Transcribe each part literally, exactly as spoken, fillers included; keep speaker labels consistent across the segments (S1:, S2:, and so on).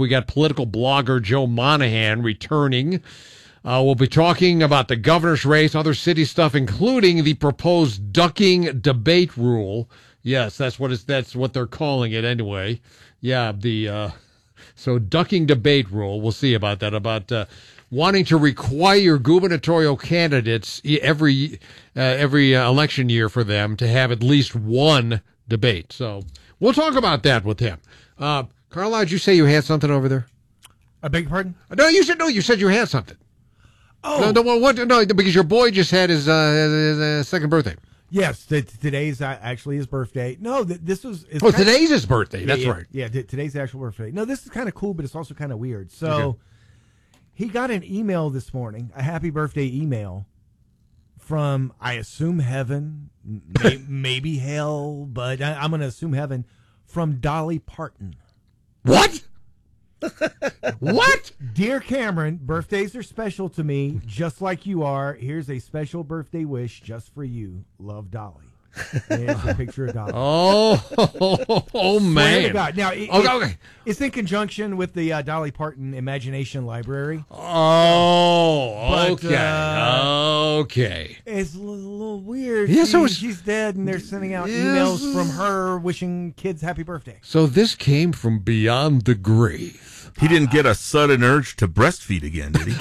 S1: We got political blogger Joe Monahan returning. Uh, we'll be talking about the governor's race, other city stuff, including the proposed ducking debate rule. Yes, that's what it's, that's what they're calling it anyway. Yeah, the uh, so ducking debate rule. We'll see about that. About uh, wanting to require gubernatorial candidates every uh, every uh, election year for them to have at least one debate. So we'll talk about that with him. Uh, Carla, did you say you had something over there?
S2: I beg your pardon?
S1: No, you said no. You said you had something.
S2: Oh,
S1: no, no, what, no, because your boy just had his, uh, his, his uh, second birthday.
S2: Yes, th- today's actually his birthday. No, th- this was.
S1: Oh, today's his birthday. That's
S2: yeah, yeah,
S1: right.
S2: Yeah, th- today's the actual birthday. No, this is kind of cool, but it's also kind of weird. So,
S1: Okay.
S2: He got an email this morning, a happy birthday email from, I assume heaven, may- maybe hell, but I- I'm going to assume heaven, from Dolly Parton.
S1: What? What?
S2: Dear Cameron, birthdays are special to me, just like you are. Here's a special birthday wish just for you. Love, Dolly. There's a picture of Dolly.
S1: Oh, oh, oh
S2: Swear
S1: man.
S2: to God. Now, it,
S1: Okay,
S2: it-
S1: okay.
S2: it's in conjunction with the uh, Dolly Parton Imagination Library.
S1: Oh,
S2: But,
S1: okay.
S2: uh,
S1: okay.
S2: It's a little, little weird.
S1: Yeah,
S2: She-
S1: so it's-
S2: she's dead, and they're sending out
S1: Yes.
S2: emails from her wishing kids happy birthday.
S1: So this came from beyond the grave.
S3: He didn't get a sudden urge to breastfeed again, did he?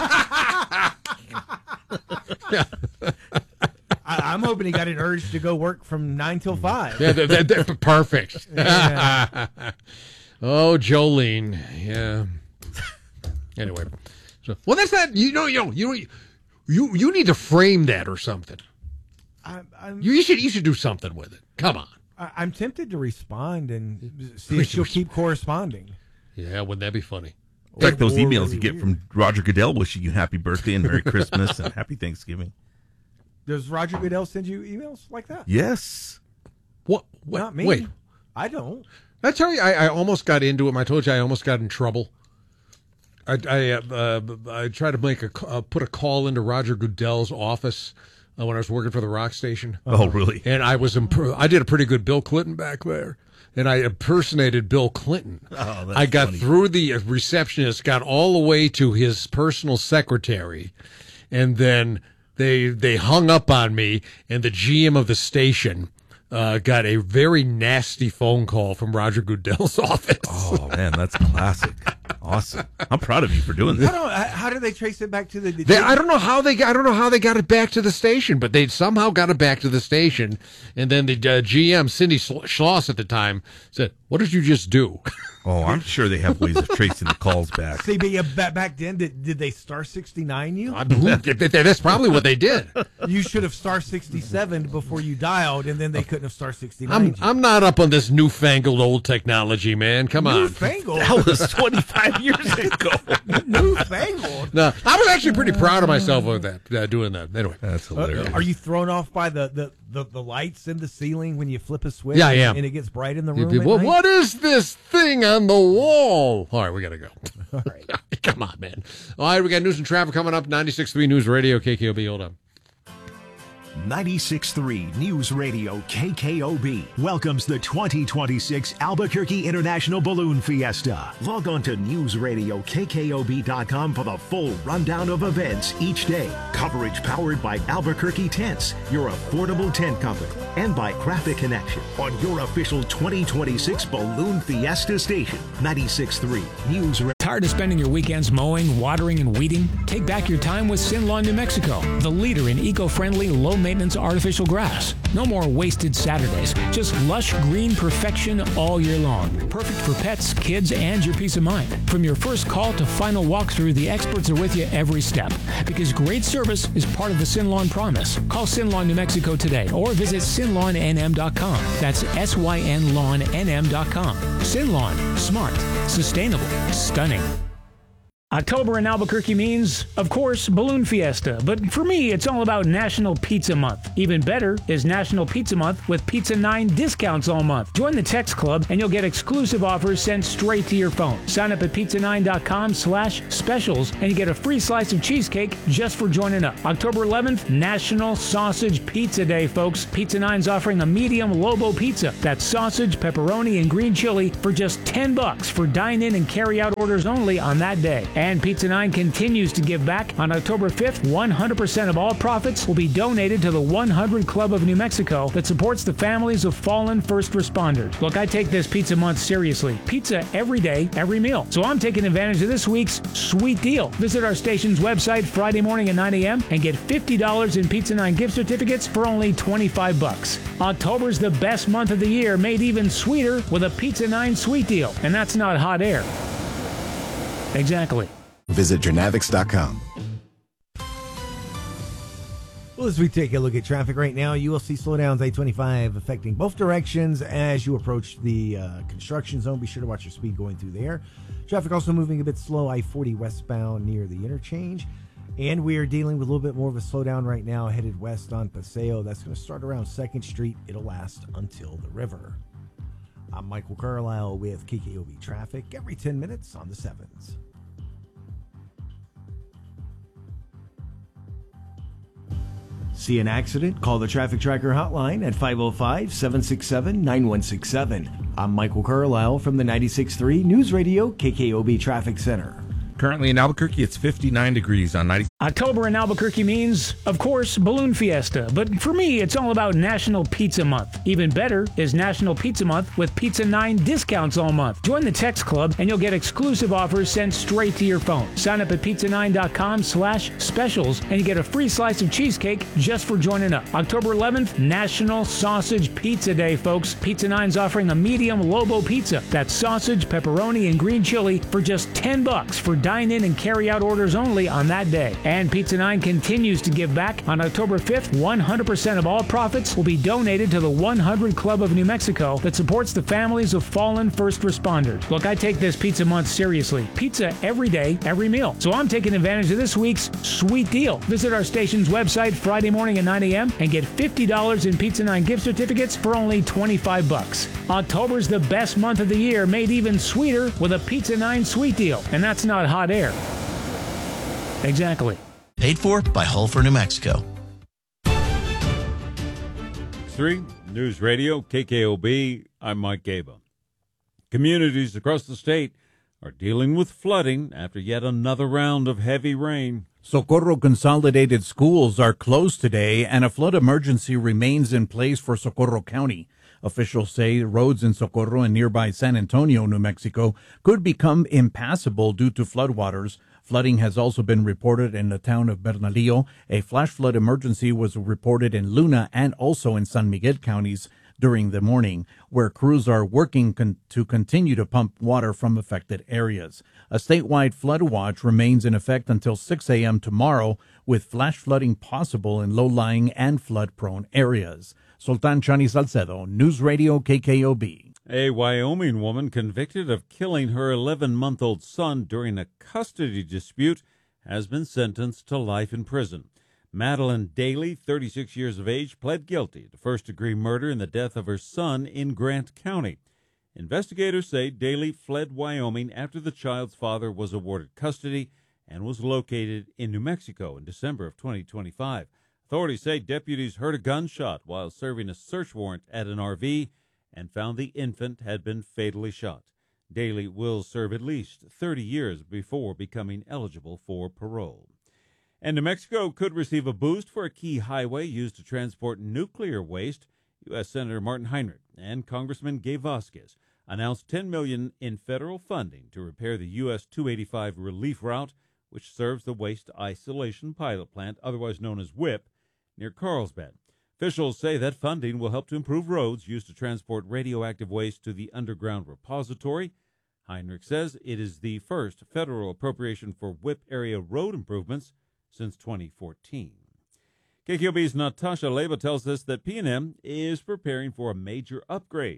S2: I, I'm hoping he got an urge to go work from nine till five.
S1: Yeah, they're, they're, they're perfect.
S2: Yeah.
S1: Oh, Jolene. Yeah. Anyway, so well, that's not. You know, you know, you know, you you need to frame that or something.
S2: I'm, I'm,
S1: You, you should you should do something with it. Come on.
S2: I- I'm tempted to respond and see if she'll keep corresponding.
S1: Yeah, wouldn't that be funny?
S3: It's like those
S2: Or
S3: emails
S2: really
S3: you get
S2: weird.
S3: from Roger Goodell wishing you happy birthday and Merry Christmas and Happy Thanksgiving.
S2: Does Roger Goodell send you emails like that?
S3: Yes.
S1: What? what
S2: Not me.
S1: Wait.
S2: I don't.
S1: I tell you, I, I almost got into it. I told you I almost got in trouble. I I, uh, uh, I tried to make a uh, put a call into Roger Goodell's office uh, when I was working for the rock station.
S3: Oh, really?
S1: And I was imp- I did a pretty good Bill Clinton back there. And I impersonated Bill Clinton.
S3: Oh, that's
S1: I got
S3: funny.
S1: through the receptionist, got all the way to his personal secretary, and then they they hung up on me. And the G M of the station uh, got a very nasty phone call from Roger Goodell's office.
S3: Oh, man, that's classic. Awesome. I'm proud of you for doing
S2: I
S3: this.
S2: don't. How did they trace it back to the?
S1: They, I don't know how they got, I don't know how they got it back to the station, but they somehow got it back to the station. And then the uh, G M, Cindy Schloss at the time, said, "What did you just do?"
S3: Oh, I'm sure they have ways of tracing the calls back.
S2: See, but yeah, back, back then, did, did they star sixty-nine you?
S1: I believe that's probably what they did.
S2: You should have star sixty-seven before you dialed, and then they couldn't have star sixty-nine.
S1: I'm I'm not up on this newfangled old technology, man. Come on.
S2: Newfangled.
S3: That was twenty-five years ago.
S2: Newfangled.
S1: No, I was actually pretty proud of myself with that, uh, doing that. Anyway,
S3: That's hilarious.
S2: Are you thrown off by the, the, the, the lights in the ceiling when you flip a switch?
S1: Yeah, I am.
S2: And it gets bright in the
S1: You
S2: room.
S1: people,
S2: at night?
S1: what is this thing on the wall? All right, we gotta go.
S2: All right.
S1: Come on, man. All right, we got news and traffic coming up. ninety-six point three News Radio, K K O B. Hold on.
S4: ninety-six point three News Radio K K O B welcomes the twenty twenty-six Albuquerque International Balloon Fiesta. Log on to news radio K K O B dot com for the full rundown of events each day. Coverage powered by Albuquerque Tents, your affordable tent company, and by Graphic Connection on your official twenty twenty-six Balloon Fiesta station. ninety-six point three News Radio.
S5: Tired of spending your weekends mowing, watering, and weeding? Take back your time with Sin Lawn New Mexico, the leader in eco-friendly, low-maintenance artificial grass. No more wasted Saturdays, just lush green perfection all year long. Perfect for pets, kids, and your peace of mind. From your first call to final walkthrough, the experts are with you every step. Because great service is part of the Sin Lawn promise. Call Sin Lawn New Mexico today or visit sin lawn n m dot com. That's S Y N lawn N M dot com. Sin Lawn. Smart. Sustainable. Stunning. October in Albuquerque means, of course, Balloon Fiesta. But for me, it's all about National Pizza Month. Even better is National Pizza Month with Pizza nine discounts all month. Join the text club and you'll get exclusive offers sent straight to your phone. Sign up at pizza nine dot com slash specials and you get a free slice of cheesecake just for joining up. October eleventh, National Sausage Pizza Day, folks. Pizza nine's offering a medium Lobo pizza. That's sausage, pepperoni, and green chili for just ten bucks for dine-in and carry-out orders only on that day. And Pizza nine continues to give back. On October fifth, one hundred percent of all profits will be donated to the one hundred Club of New Mexico that supports the families of fallen first responders. Look, I take this Pizza Month seriously. Pizza every day, every meal. So I'm taking advantage of this week's sweet deal. Visit our station's website Friday morning at nine a.m. and get fifty dollars in Pizza nine gift certificates for only twenty-five bucks. October's the best month of the year, made even sweeter with a Pizza nine sweet deal. And that's not hot air. Exactly.
S6: Visit Jernavix dot com.
S2: Well, as we take a look at traffic right now, you will see slowdowns I twenty-five affecting both directions as you approach the uh, construction zone. Be sure to watch your speed going through there. Traffic also moving a bit slow, I forty westbound near the interchange. And we are dealing with a little bit more of a slowdown right now headed west on Paseo. That's going to start around second Street. It'll last until the river. I'm Michael Carlisle with K K O B Traffic every ten minutes on the sevens. See an accident? Call the Traffic Tracker hotline at five oh five, seven six seven, nine one six seven. I'm Michael Carlisle from the ninety-six point three News Radio K K O B Traffic Center.
S3: Currently in Albuquerque, it's fifty-nine degrees on ninety.
S5: October in Albuquerque means, of course, Balloon Fiesta. But for me, it's all about National Pizza Month. Even better is National Pizza Month with Pizza nine discounts all month. Join the text club and you'll get exclusive offers sent straight to your phone. Sign up at pizza nine dot com slash specials and you get a free slice of cheesecake just for joining up. October eleventh, National Sausage Pizza Day, folks. Pizza nine's offering a medium Lobo pizza. That's sausage, pepperoni, and green chili for just ten bucks for dine-in and carry-out orders only on that day. And Pizza nine continues to give back. On October fifth, one hundred percent of all profits will be donated to the one hundred Club of New Mexico that supports the families of fallen first responders. Look, I take this Pizza Month seriously. Pizza every day, every meal. So I'm taking advantage of this week's sweet deal. Visit our station's website Friday morning at nine a.m. and get fifty dollars in Pizza nine gift certificates for only twenty-five bucks. October's the best month of the year, made even sweeter with a Pizza nine sweet deal. And that's not hot air. Exactly.
S7: Paid for by Hull for New Mexico.
S8: three News Radio, K K O B, I'm Mike Gaba. Communities across the state are dealing with flooding after yet another round of heavy rain.
S9: Socorro Consolidated Schools are closed today, and a flood emergency remains in place for Socorro County. Officials say roads in Socorro and nearby San Antonio, New Mexico, could become impassable due to floodwaters. Flooding has also been reported in the town of Bernalillo. A flash flood emergency was reported in Luna and also in San Miguel counties during the morning, where crews are working con- to continue to pump water from affected areas. A statewide flood watch remains in effect until six a.m. tomorrow, with flash flooding possible in low-lying and flood-prone areas. Sultan Chani Salcedo, News Radio K K O B.
S8: A Wyoming woman convicted of killing her eleven-month-old son during a custody dispute has been sentenced to life in prison. Madeline Daly, thirty-six years of age, pled guilty to first-degree murder in the death of her son in Grant County. Investigators say Daly fled Wyoming after the child's father was awarded custody and was located in New Mexico in December of twenty twenty-five. Authorities say deputies heard a gunshot while serving a search warrant at an R V and found the infant had been fatally shot. Daly will serve at least thirty years before becoming eligible for parole. And New Mexico could receive a boost for a key highway used to transport nuclear waste. U S Senator Martin Heinrich and Congressman Gay Vasquez announced ten million dollars in federal funding to repair the U S two eighty-five relief route, which serves the Waste Isolation Pilot Plant, otherwise known as WIPP, near Carlsbad. Officials say that funding will help to improve roads used to transport radioactive waste to the underground repository. Heinrich says it is the first federal appropriation for WIPP area road improvements since twenty fourteen. K K O B's Natasha Leba tells us that P and M is preparing for a major upgrade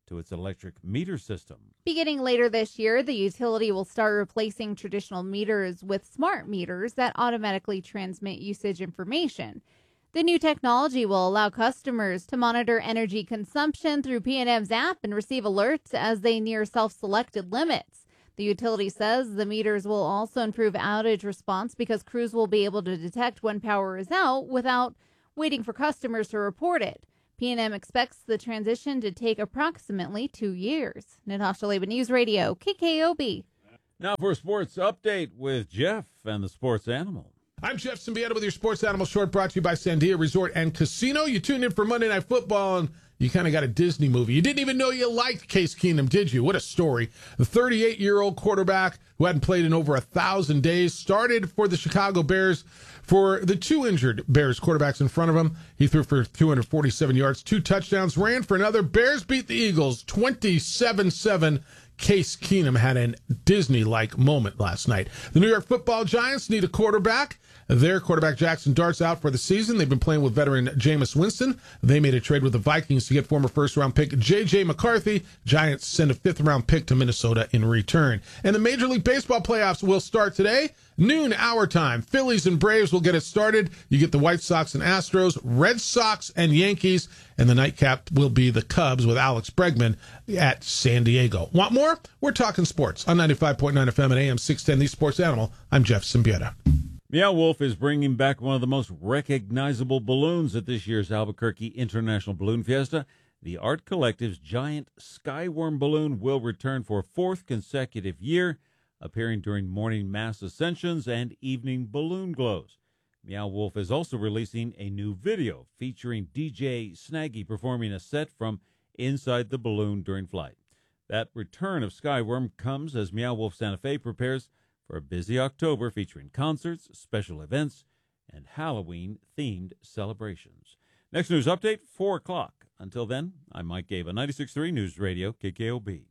S8: to its electric meter system.
S10: Beginning later this year, the utility will start replacing traditional meters with smart meters that automatically transmit usage information. The new technology will allow customers to monitor energy consumption through P and M's app and receive alerts as they near self-selected limits. The utility says the meters will also improve outage response because crews will be able to detect when power is out without waiting for customers to report it. P and M expects the transition to take approximately two years. Natasha Laban, News Radio, K K O B.
S8: Now for a sports update with Jeff and the Sports Animal.
S11: I'm Jeff Symbieta with your Sports Animal Short, brought to you by Sandia Resort and Casino. You tuned in for Monday Night Football, and you kind of got a Disney movie. You didn't even know you liked Case Keenum, did you? What a story. The thirty-eight-year-old quarterback who hadn't played in over a thousand days started for the Chicago Bears. For the two injured Bears quarterbacks in front of him, he threw for two hundred forty-seven yards, two touchdowns, ran for another. Bears beat the Eagles twenty-seven seven. Case Keenum had a Disney-like moment last night. The New York Football Giants need a quarterback. Their quarterback Jackson Dart's out for the season. They've been playing with veteran Jameis Winston. They made a trade with the Vikings to get former first-round pick J J McCarthy. Giants send a fifth-round pick to Minnesota in return. And the Major League Baseball playoffs will start today. Noon our time. Phillies and Braves will get it started. You get the White Sox and Astros, Red Sox and Yankees, and the nightcap will be the Cubs with Alex Bregman at San Diego. Want more? We're talking sports on ninety-five point nine F M and A M six ten, The Sports Animal. I'm Jeff Symbieta.
S8: Meow Wolf is bringing back one of the most recognizable balloons at this year's Albuquerque International Balloon Fiesta. The Art Collective's giant Skyworm balloon will return for a fourth consecutive year, appearing during morning mass ascensions and evening balloon glows. Meow Wolf is also releasing a new video featuring D J Snaggy performing a set from inside the balloon during flight. That return of Skyworm comes as Meow Wolf Santa Fe prepares for a busy October featuring concerts, special events, and Halloween-themed celebrations. Next news update, four o'clock. Until then, I'm Mike Gaba, ninety-six point three News Radio, K K O B.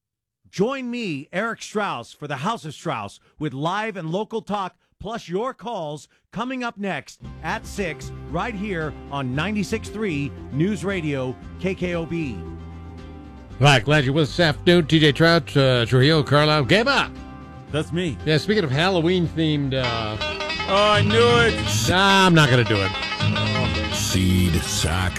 S12: Join me, Eric Strauss, for the House of Strauss with live and local talk, plus your calls, coming up next at six, right here on ninety-six point three News Radio, K K O B.
S1: All right, glad you're with us this afternoon. T J Trout, uh, Trujillo, Carlisle, Gaba.
S8: That's me.
S1: Yeah, speaking of Halloween-themed... Uh,
S8: oh, I knew it.
S1: Nah, I'm not going to do it.
S13: Oh. Seed sack.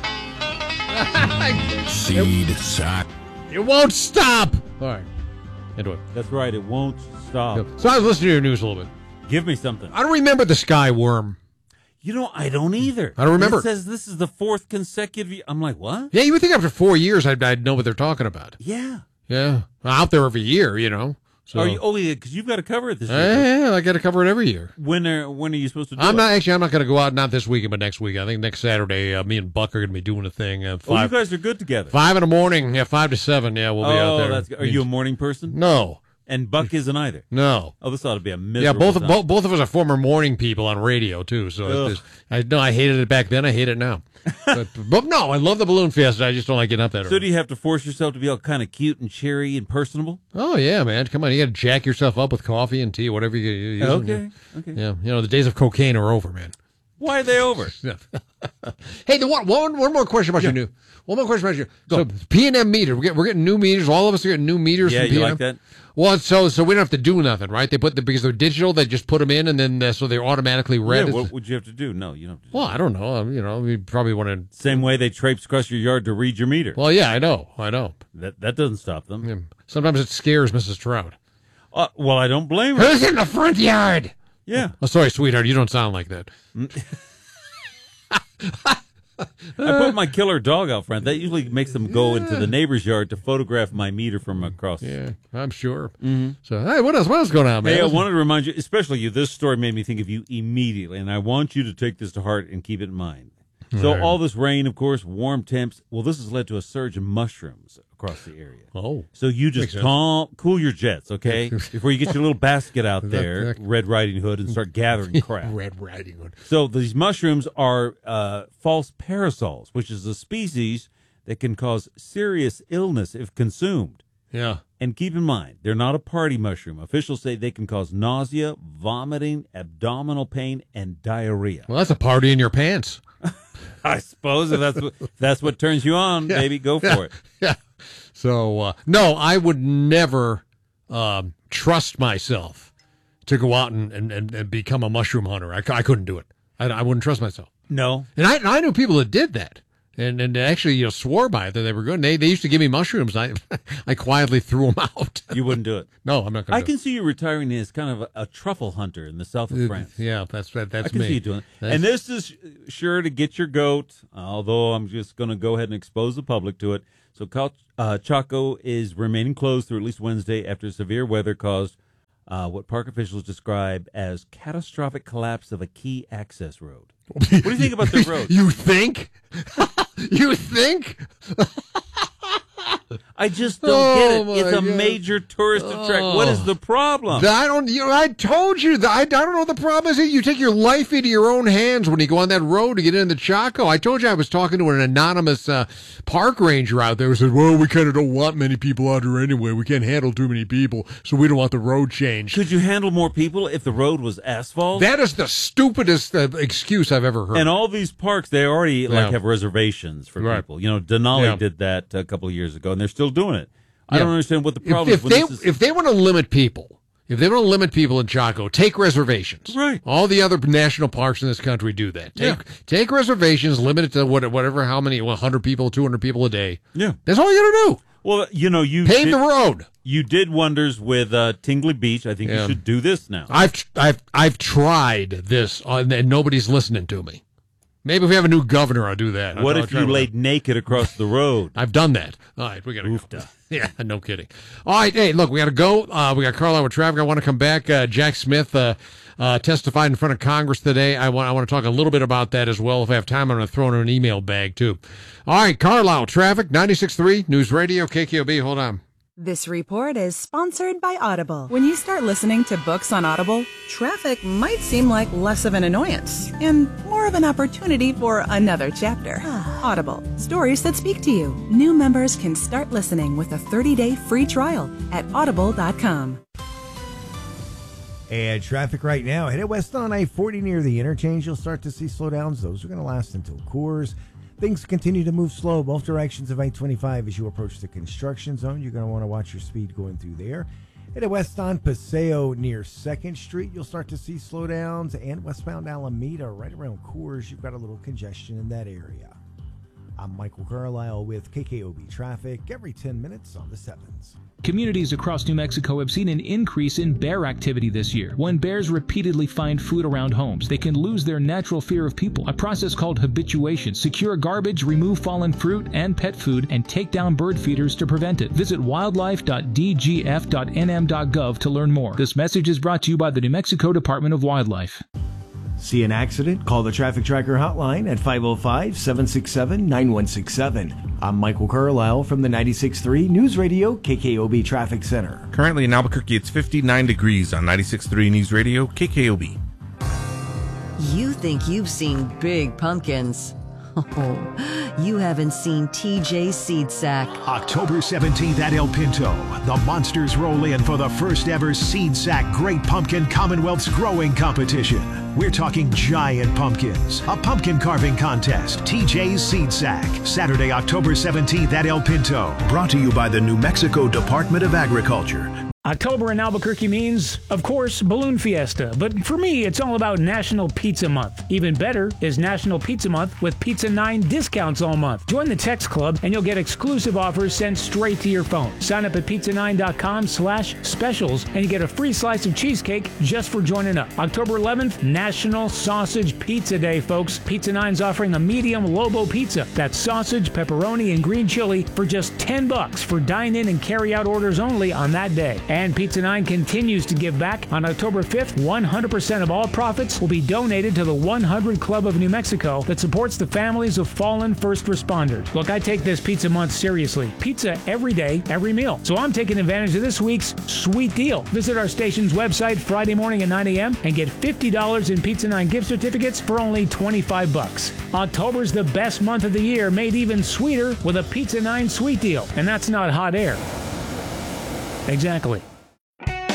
S13: Seed sack.
S1: It won't stop. All right. Into it.
S8: That's right. It won't stop.
S1: So I was listening to your news a little bit.
S8: Give me something.
S1: I don't remember the Sky Worm.
S8: You know, I don't either.
S1: I don't remember.
S8: It says this is the fourth consecutive year. I'm like, what?
S1: Yeah, you would think after four years I'd, I'd know what they're talking about.
S8: Yeah.
S1: Yeah. I'm out there every year, you know. So.
S8: Are you, oh, yeah, because you've got to cover it this year.
S1: Yeah, I got to cover it every year.
S8: When are when are you supposed to do
S1: I'm
S8: it?
S1: not actually. I'm not going to go out. Not this weekend, but next week. I think next Saturday, uh, me and Buck are going to be doing a thing. Uh, five,
S8: oh, you guys are good together.
S1: Five in the morning. Yeah, five to seven. Yeah, we'll be
S8: oh,
S1: out there.
S8: That's good. Are you a morning person?
S1: No.
S8: And Buck isn't either.
S1: No.
S8: Oh, this ought to be a miserable
S1: Yeah, both
S8: time.
S1: both both of us are former morning people on radio too. So it's just, I know I hated it back then. I hate it now. but, but no, I love the Balloon Fiesta. I just don't like getting up that early.
S8: So do you have to force yourself to be all kind of cute and cheery and personable?
S1: Oh yeah, man. Come on, you got to jack yourself up with coffee and tea, whatever you use.
S8: Okay. Okay.
S1: Yeah, you know the days of cocaine are over, man.
S8: Why are they over?
S1: Hey, the one, one, one more question about yeah. your new. One more question about your. So P and M meter, we're getting, we're getting new meters. All of us are getting new meters.
S8: Yeah,
S1: from P and M.
S8: You like that?
S1: Well, so so we don't have to do nothing, right? They put the because they're digital. They just put them in, and then uh, so they're automatically read.
S8: Yeah, what would you have to do? No, you don't. Have to do
S1: well, I don't know. Um, you know, we probably want to.
S8: Same way they traipse across your yard to read your meter.
S1: Well, yeah, I know, I know.
S8: That that doesn't stop them.
S1: Yeah. Sometimes it scares Missus Trout.
S8: Uh, well, I don't blame her.
S1: Who's in the front yard?
S8: Yeah.
S1: Oh, sorry, sweetheart. You don't sound like that.
S8: I put my killer dog out front. That usually makes them go yeah. into the neighbor's yard to photograph my meter from across.
S1: Yeah, I'm sure.
S8: Mm-hmm.
S1: So, hey, what else? What else going on, man?
S8: Hey, I wanted to remind you, especially you, this story made me think of you immediately, and I want you to take this to heart and keep it in mind. So
S1: right.
S8: all this rain, of course, warm temps, well, this has led to a surge in mushrooms across the area.
S1: Oh.
S8: So you just calm, cool your jets, okay, before you get your little basket out there, that, that, Red Riding Hood, and start gathering crap.
S1: Red Riding Hood.
S8: So these mushrooms are uh, false parasols, which is a species that can cause serious illness if consumed.
S1: Yeah.
S8: And keep in mind, they're not a party mushroom. Officials say they can cause nausea, vomiting, abdominal pain, and diarrhea.
S1: Well, that's a party in your pants.
S8: I suppose if that's what, if that's what turns you on,
S1: yeah.
S8: baby, go for
S1: yeah.
S8: it.
S1: Yeah. So, uh, no, I would never um, trust myself to go out and, and, and become a mushroom hunter. I, I couldn't do it. I, I wouldn't trust myself.
S8: No.
S1: And I, I knew people that did that. And and actually, you know, swore by it that they were good. And they they used to give me mushrooms. And I I quietly threw them out.
S8: You wouldn't do it.
S1: No, I'm not going
S8: I
S1: to.
S8: can see you retiring as kind of a, a truffle hunter in the south of France.
S1: Yeah, that's that, that's
S8: I can
S1: me.
S8: see you doing it.
S1: That's,
S8: And this is sure to get your goat. Although I'm just going to go ahead and expose the public to it. So Cal- uh, Chaco is remaining closed through at least Wednesday after severe weather caused uh, what park officials describe as catastrophic collapse of a key access road. What do you think about the road?
S1: You think? You think?
S8: I just don't
S1: Oh,
S8: get it.
S1: my
S8: It's a
S1: God.
S8: major tourist attraction. What is the problem?
S1: I don't. You know, I told you that. I, I don't know what the problem is. You take your life into your own hands when you go on that road to get into Chaco. I told you I was talking to an anonymous uh, park ranger out there who said, "Well, we kind of don't want many people out here anyway. We can't handle too many people, so we don't want the road changed."
S8: Could you handle more people if the road was asphalt?
S1: That is the stupidest uh, excuse I've ever heard.
S8: And all these parks, they already like
S1: Yeah.
S8: have reservations for
S1: Right.
S8: people. You know, Denali
S1: Yeah.
S8: did that a couple of years ago, and they're still doing it. I
S1: Yeah.
S8: don't understand what the
S1: If,
S8: problem
S1: if
S8: is. when
S1: they
S8: this is-
S1: if they want to limit people, if they want to limit people in Chaco, take reservations.
S8: Right.
S1: All the other national parks in this country do that. Take
S8: Yeah.
S1: take reservations, limit it to what, whatever, how many, one hundred people, two hundred people a day.
S8: Yeah.
S1: That's all you got to do.
S8: Well, you know, you
S1: Pave
S8: did,
S1: the road.
S8: You did wonders with uh, Tingley Beach. I think
S1: Yeah.
S8: you should do this now.
S1: I've I've I've tried this, uh, and nobody's listening to me. Maybe if we have a new governor, I'll do that.
S8: What
S1: I'll
S8: if
S1: try
S8: you
S1: with
S8: laid naked across the road?
S1: I've done that. All right, we got to go.
S8: Oofta.
S1: Yeah, no kidding. All right, hey, look, we got to go. Uh, we got Carlisle with traffic. I want to come back. Uh, Jack Smith uh, uh, testified in front of Congress today. I want I want to talk a little bit about that as well. If I have time, I'm going to throw in an email bag, too. All right, Carlisle traffic, ninety-six point three News Radio, K K O B. Hold on.
S14: This report is sponsored by Audible. When you start listening to books on Audible, traffic might seem like less of an annoyance and more of an opportunity for another chapter. Audible, stories that speak to you. New members can start listening with a thirty-day free trial at audible dot com.
S2: And traffic right now, headed west on I forty near the interchange. You'll start to see slowdowns. Those are going to last until Coors. Things continue to move slow both directions of I twenty-five as you approach the construction zone. You're going to want to watch your speed going through there. Headed west on Paseo near second Street. You'll start to see slowdowns. And westbound Alameda right around Coors. You've got a little congestion in that area. I'm Michael Carlisle with K K O B Traffic every ten minutes on the sevens.
S5: Communities across New Mexico have seen an increase in bear activity this year. When bears repeatedly find food around homes, they can lose their natural fear of people. A process called habituation. Secure garbage, remove fallen fruit and pet food, and take down bird feeders to prevent it. Visit wildlife dot d g f dot n m dot gov to learn more. This message is brought to you by the New Mexico Department of Wildlife.
S12: See an accident? Call the Traffic Tracker hotline at five oh five, seven six seven, nine one six seven. I'm Michael Carlisle from the ninety-six point three News Radio K K O B Traffic Center.
S3: Currently in Albuquerque, it's fifty-nine degrees on ninety-six point three News Radio K K O B.
S15: You think you've seen big pumpkins. Oh, you haven't seen T J Seed Sack.
S4: October seventeenth at El Pinto, the Monsters roll in for the first ever Seed Sack Great Pumpkin Commonwealth's Growing Competition. We're talking giant pumpkins, a pumpkin carving contest, T J's Seed Sack, Saturday, October seventeenth at El Pinto. Brought to you by the New Mexico Department of Agriculture.
S5: October in Albuquerque means, of course, Balloon Fiesta. But for me, it's all about National Pizza Month. Even better is National Pizza Month with Pizza nine discounts all month. Join the Text Club and you'll get exclusive offers sent straight to your phone. Sign up at pizza nine dot com slash specials and you get a free slice of cheesecake just for joining up. October eleventh, National Sausage Pizza Day, folks. Pizza nine's offering a medium Lobo pizza. That's sausage, pepperoni, and green chili for just ten bucks for dine-in and carry-out orders only on that day. And Pizza nine continues to give back. On October fifth, one hundred percent of all profits will be donated to the one hundred Club of New Mexico that supports the families of fallen first responders. Look, I take this Pizza Month seriously. Pizza every day, every meal. So I'm taking advantage of this week's sweet deal. Visit our station's website Friday morning at nine a.m. and get fifty dollars in Pizza nine gift certificates for only twenty-five bucks. October's the best month of the year, made even sweeter with a Pizza nine sweet deal. And that's not hot air. Exactly.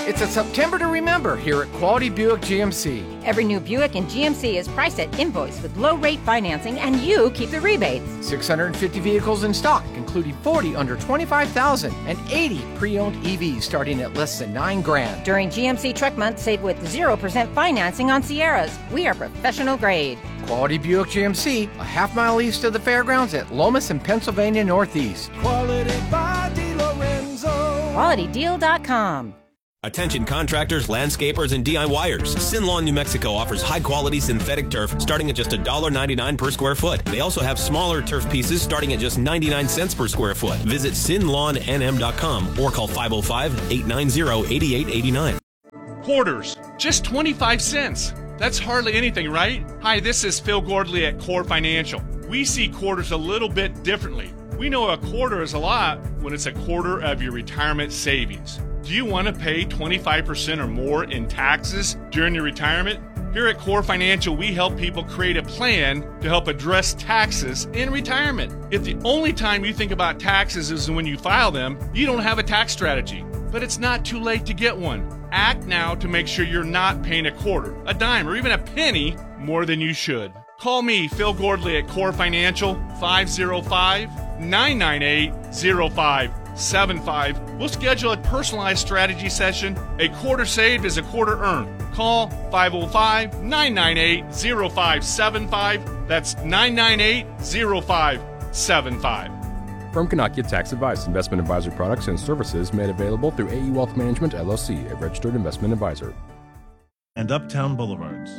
S16: It's a September to remember here at Quality Buick G M C.
S17: Every new Buick in G M C is priced at invoice with low-rate financing, and you keep the rebates.
S16: six hundred fifty vehicles in stock, including forty under twenty-five thousand and eighty pre-owned E Vs starting at less than nine grand.
S17: During G M C Truck Month, save with zero percent financing on Sierras. We are professional grade.
S16: Quality Buick G M C, a half mile east of the fairgrounds at Lomas and Pennsylvania Northeast.
S18: Quality by DiLorenzo.
S17: Quality Deal dot com.
S19: Attention contractors, landscapers, and DIYers. Sin Lawn, New Mexico offers high-quality synthetic turf starting at just one dollar ninety-nine per square foot. They also have smaller turf pieces starting at just ninety-nine cents per square foot. Visit sin lawn n m dot com or call five oh five, eight nine zero, eight eight eight nine.
S20: Quarters, just twenty-five cents. That's hardly anything, right? Hi, this is Phil Gordley at Core Financial. We see quarters a little bit differently. We know a quarter is a lot when it's a quarter of your retirement savings. Do you want to pay twenty-five percent or more in taxes during your retirement? Here at Core Financial, we help people create a plan to help address taxes in retirement. If the only time you think about taxes is when you file them, you don't have a tax strategy. But it's not too late to get one. Act now to make sure you're not paying a quarter, a dime, or even a penny more than you should. Call me, Phil Gordley, at Core Financial, five oh five, nine nine eight, oh five seven five. We'll schedule a personalized strategy session. A quarter saved is a quarter earned. Call five oh five, nine nine eight, oh five seven five. That's nine nine eight, oh five seven five.
S21: Firm cannot get tax advice. Investment advisory products and services made available through A E Wealth Management, L L C, a registered investment advisor.
S12: And Uptown Boulevards.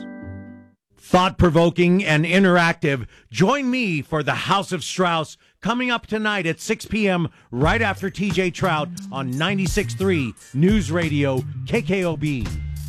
S12: Thought-provoking and interactive. Join me for the House of Strauss coming up tonight at six p.m. right after T J Trout on ninety-six point three News Radio K K O B.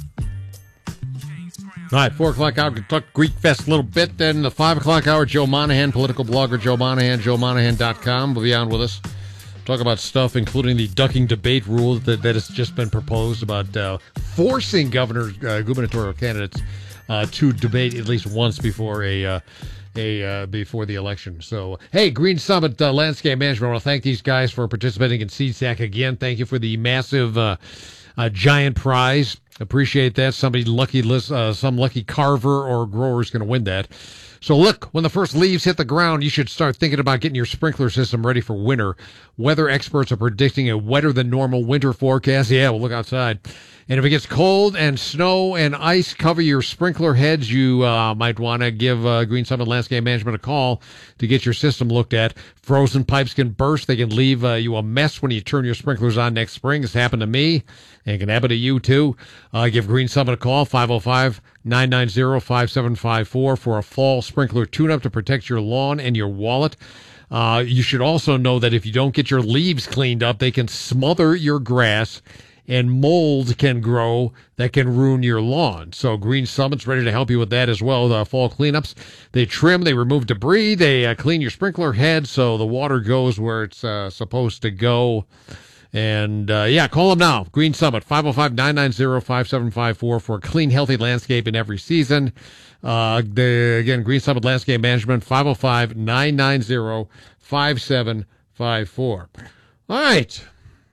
S1: All right, four o'clock hour, we talk Greek Fest a little bit. Then the five o'clock hour, Joe Monahan, political blogger Joe Monahan, joe monahan dot com will be on with us. Talk about stuff, including the ducking debate rule that, that has just been proposed about uh, forcing governors, uh, gubernatorial candidates uh, to debate at least once before a uh, a uh, before the election. So, hey, Green Summit uh, Landscape Management, I want to thank these guys for participating in Seed Sack again. Thank you for the massive uh, uh, giant prize. Appreciate that. Somebody lucky, uh, some lucky carver or grower is going to win that. So look, when the first leaves hit the ground, you should start thinking about getting your sprinkler system ready for winter. Weather experts are predicting a wetter than normal winter forecast. Yeah, well, look outside. And if it gets cold and snow and ice cover your sprinkler heads, you uh, might want to give uh, Green Summit Landscape Management a call to get your system looked at. Frozen pipes can burst. They can leave uh, you a mess when you turn your sprinklers on next spring. It's happened to me and can happen to you too. Uh, give Green Summit a call, five oh five, nine nine zero, five seven five four for a fall sprinkler tune-up to protect your lawn and your wallet. Uh, you should also know that if you don't get your leaves cleaned up, they can smother your grass and mold can grow that can ruin your lawn. So Green Summit's ready to help you with that as well. The fall cleanups, they trim, they remove debris, they uh, clean your sprinkler head so the water goes where it's uh, supposed to go. And, uh, yeah, call them now. Green Summit, five oh five, nine nine zero, five seven five four for a clean, healthy landscape in every season. Uh, the, again, Green Summit Landscape Management, five oh five, nine nine zero, five seven five four. All right.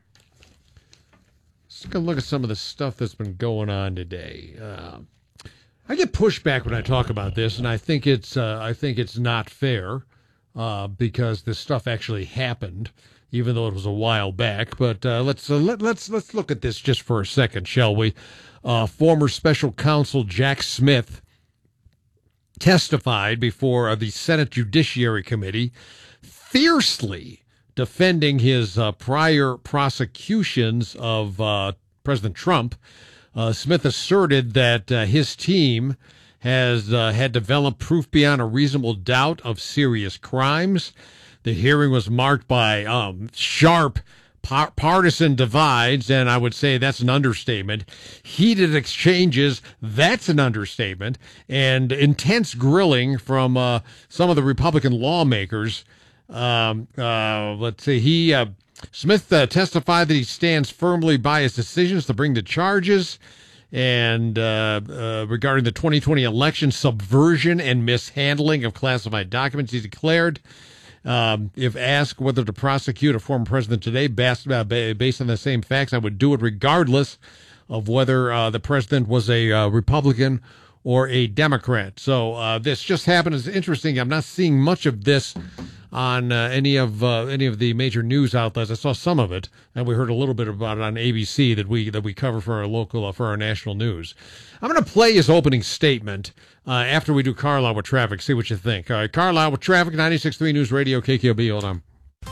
S1: Let's take a look at some of the stuff that's been going on today. Uh, I get pushback when I talk about this, and I think it's uh, I think it's not fair uh, because this stuff actually happened, even though it was a while back. But uh, let's uh, let, let's let's look at this just for a second, shall we? Uh, former Special Counsel Jack Smith testified before uh, the Senate Judiciary Committee, fiercely defending his uh, prior prosecutions of uh, President Trump. Uh, Smith asserted that uh, his team has uh, had developed proof beyond a reasonable doubt of serious crimes. The hearing was marked by um, sharp par- partisan divides, and I would say that's an understatement. Heated exchanges, that's an understatement. And intense grilling from uh, some of the Republican lawmakers. Um, uh, let's see, he, uh, Smith uh, testified that he stands firmly by his decisions to bring the charges and uh, uh, regarding the twenty twenty election subversion and mishandling of classified documents. He declared, um, if asked whether to prosecute a former president today based, uh, based on the same facts, I would do it regardless of whether uh, the president was a uh, Republican or a Democrat. So uh, this just happened. It's interesting. I'm not seeing much of this on uh, any of uh, any of the major news outlets. I saw some of it, and we heard a little bit about it on A B C that we that we cover for our local uh, for our national news. I'm going to play his opening statement uh, after we do Carlisle with traffic. See what you think. All right, Carlisle with traffic, ninety-six point three News Radio, K K O B. Hold on.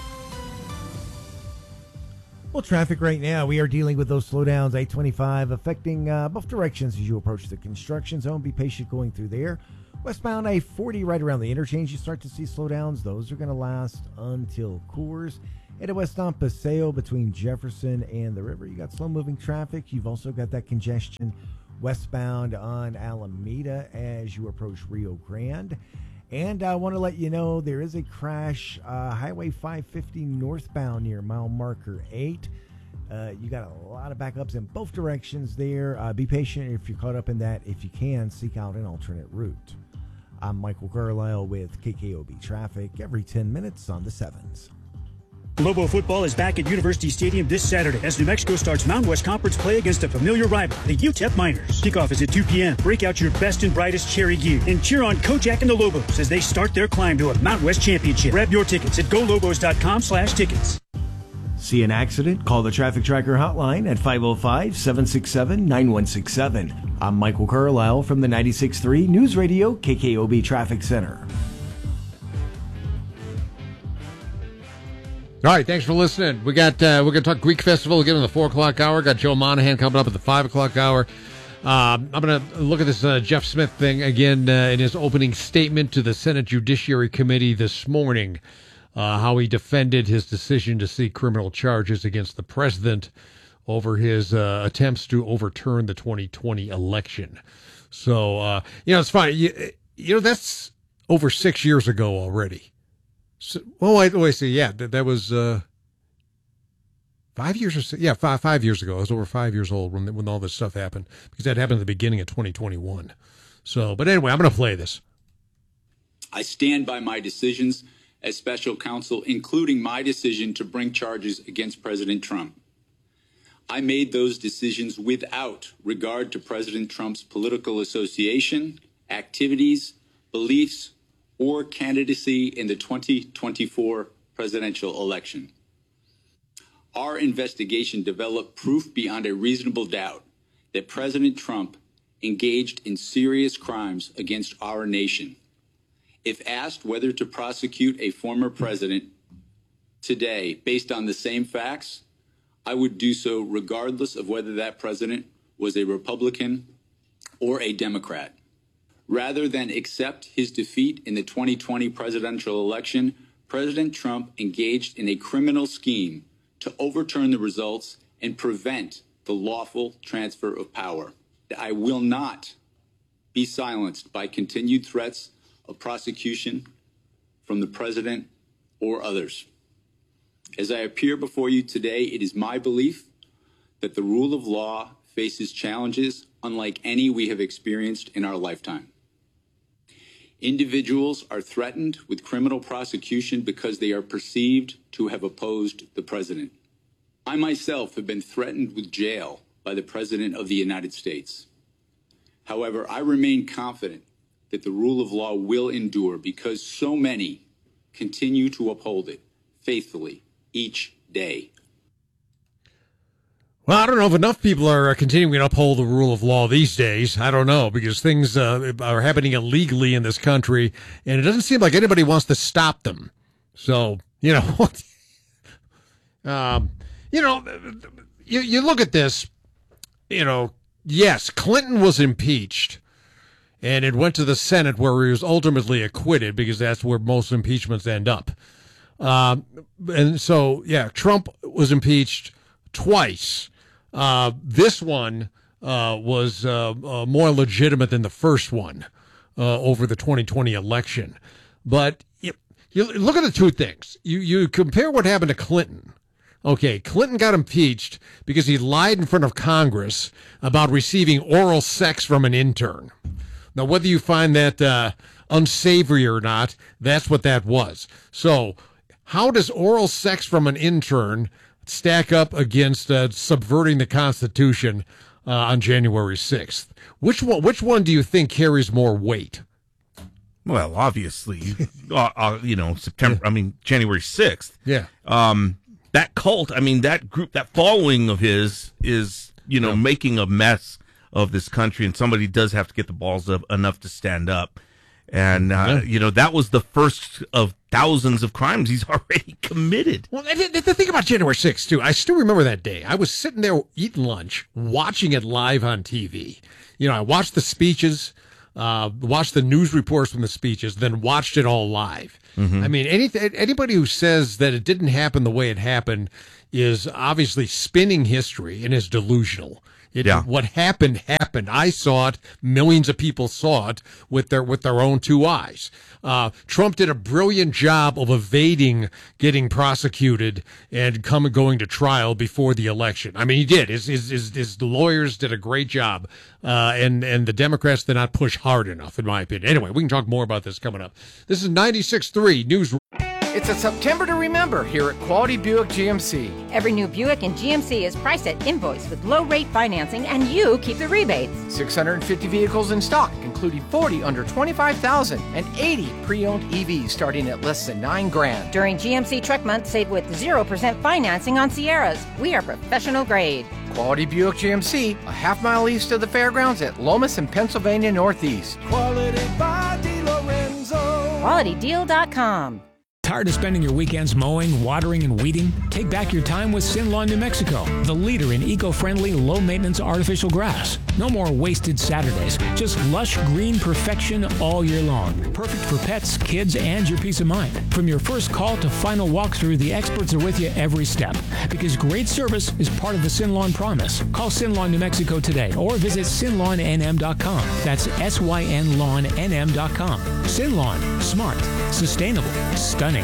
S2: Well, traffic right now, we are dealing with those slowdowns, eight twenty-five, affecting uh, both directions as you approach the construction zone. Be patient going through there. Westbound A forty, right around the interchange, you start to see slowdowns. Those are going to last until Coors. Headed west on Paseo between Jefferson and the river, you got slow-moving traffic. You've also got that congestion westbound on Alameda as you approach Rio Grande. And I want to let you know there is a crash, uh, Highway five fifty northbound near mile marker eight. Uh, you got a lot of backups in both directions there. Uh, be patient if you're caught up in that. If you can, seek out an alternate route. I'm Michael Carlisle with K K O B Traffic every ten minutes on the sevens.
S6: Lobo football is back at University Stadium this Saturday as New Mexico starts Mountain West Conference play against a familiar rival, the U T E P Miners. Kickoff is at two p.m. Break out your best and brightest cherry gear and cheer on Kojak and the Lobos as they start their climb to a Mountain West championship. Grab your tickets at go lobos dot com slash tickets.
S12: See an accident? Call the Traffic Tracker hotline at five oh five, seven six seven, nine one six seven. I'm Michael Carlisle from the ninety-six point three News Radio K K O B Traffic Center.
S1: All right, thanks for listening. We got uh, we're going to talk Greek Festival again in the four o'clock hour. Got Joe Monahan coming up at the five o'clock hour. Um, I'm going to look at this uh, Jeff Smith thing again uh, in his opening statement to the Senate Judiciary Committee this morning. Uh, how he defended his decision to seek criminal charges against the president over his uh, attempts to overturn the twenty twenty election. So, uh, you know, it's fine. You, you know, that's over six years ago already. So, oh, I, oh, I see. Yeah, that, that was uh, five years or so. Yeah, five five years ago. I was over five years old when when all this stuff happened, because that happened at the beginning of twenty twenty-one. So, but anyway, I'm going to play this.
S22: I stand by my decisions as special counsel, including my decision to bring charges against President Trump. I made those decisions without regard to President Trump's political association, activities, beliefs, or candidacy in the twenty twenty-four presidential election. Our investigation developed proof beyond a reasonable doubt that President Trump engaged in serious crimes against our nation. If asked whether to prosecute a former president today based on the same facts, I would do so regardless of whether that president was a Republican or a Democrat. Rather than accept his defeat in the twenty twenty presidential election, President Trump engaged in a criminal scheme to overturn the results and prevent the lawful transfer of power. I will not be silenced by continued threats of prosecution from the president or others. As I appear before you today, it is my belief that the rule of law faces challenges unlike any we have experienced in our lifetime. Individuals are threatened with criminal prosecution because they are perceived to have opposed the president. I myself have been threatened with jail by the President of the United States. However, I remain confident that the rule of law will endure because so many continue to uphold it faithfully each day.
S1: Well, I don't know if enough people are continuing to uphold the rule of law these days. I don't know, because things uh, are happening illegally in this country, and it doesn't seem like anybody wants to stop them. So, you know, um, you know, you, you look at this, you know, yes, Clinton was impeached. And it went to the Senate, where he was ultimately acquitted, because that's where most impeachments end up. Um, and so, yeah, Trump was impeached twice. Uh, this one uh, was uh, uh, more legitimate than the first one uh, over the twenty twenty election. But you, you look at the two things. You, you compare what happened to Clinton. Okay, Clinton got impeached because he lied in front of Congress about receiving oral sex from an intern. Now, whether you find that uh, unsavory or not, that's what that was. So how does oral sex from an intern stack up against uh, subverting the Constitution uh, on January sixth. Which one? Which one do you think carries more weight?
S3: Well, obviously, uh, uh, you know, September. Yeah. I mean, January sixth.
S1: Yeah.
S3: Um, that cult. I mean, that group, that following of his is, you know, yeah. making a mess of this country, and somebody does have to get the balls up enough to stand up. And, uh, yeah. you know, that was the first of thousands of crimes he's already committed.
S1: Well, the, the thing about January sixth, too, I still remember that day. I was sitting there eating lunch, watching it live on T V. You know, I watched the speeches, uh, watched the news reports from the speeches, then watched it all live. Mm-hmm. I mean, any, anybody who says that it didn't happen the way it happened is obviously spinning history and is delusional. It, yeah. What happened happened. I saw it. Millions of people saw it with their with their own two eyes. Uh, Trump did a brilliant job of evading getting prosecuted and coming going to trial before the election. I mean, he did. His his his, his lawyers did a great job, uh, and and the Democrats did not push hard enough, in my opinion. Anyway, we can talk more about this coming up. This is ninety-six point three News.
S16: It's a September to remember here at Quality Buick G M C.
S17: Every new Buick in G M C is priced at invoice with low rate financing, and you keep the rebates.
S16: six hundred fifty vehicles in stock, including forty under twenty-five thousand and eighty pre-owned E Vs starting at less than nine grand.
S17: During G M C Truck Month, save with zero percent financing on Sierras. We are professional grade.
S16: Quality Buick G M C, a half mile east of the fairgrounds at Lomas and Pennsylvania Northeast.
S18: Quality by DeLorenzo.
S17: Quality Deal dot com.
S5: Tired of spending your weekends mowing, watering, and weeding? Take back your time with Sinlawn New Mexico, the leader in eco-friendly, low-maintenance artificial grass. No more wasted Saturdays, just lush green perfection all year long. Perfect for pets, kids, and your peace of mind. From your first call to final walkthrough, the experts are with you every step. Because great service is part of the Sinlawn promise. Call Sinlawn New Mexico today or visit sin lawn n m dot com. That's S Y N lawn N M dot com. Sinlawn, smart, sustainable, stunning.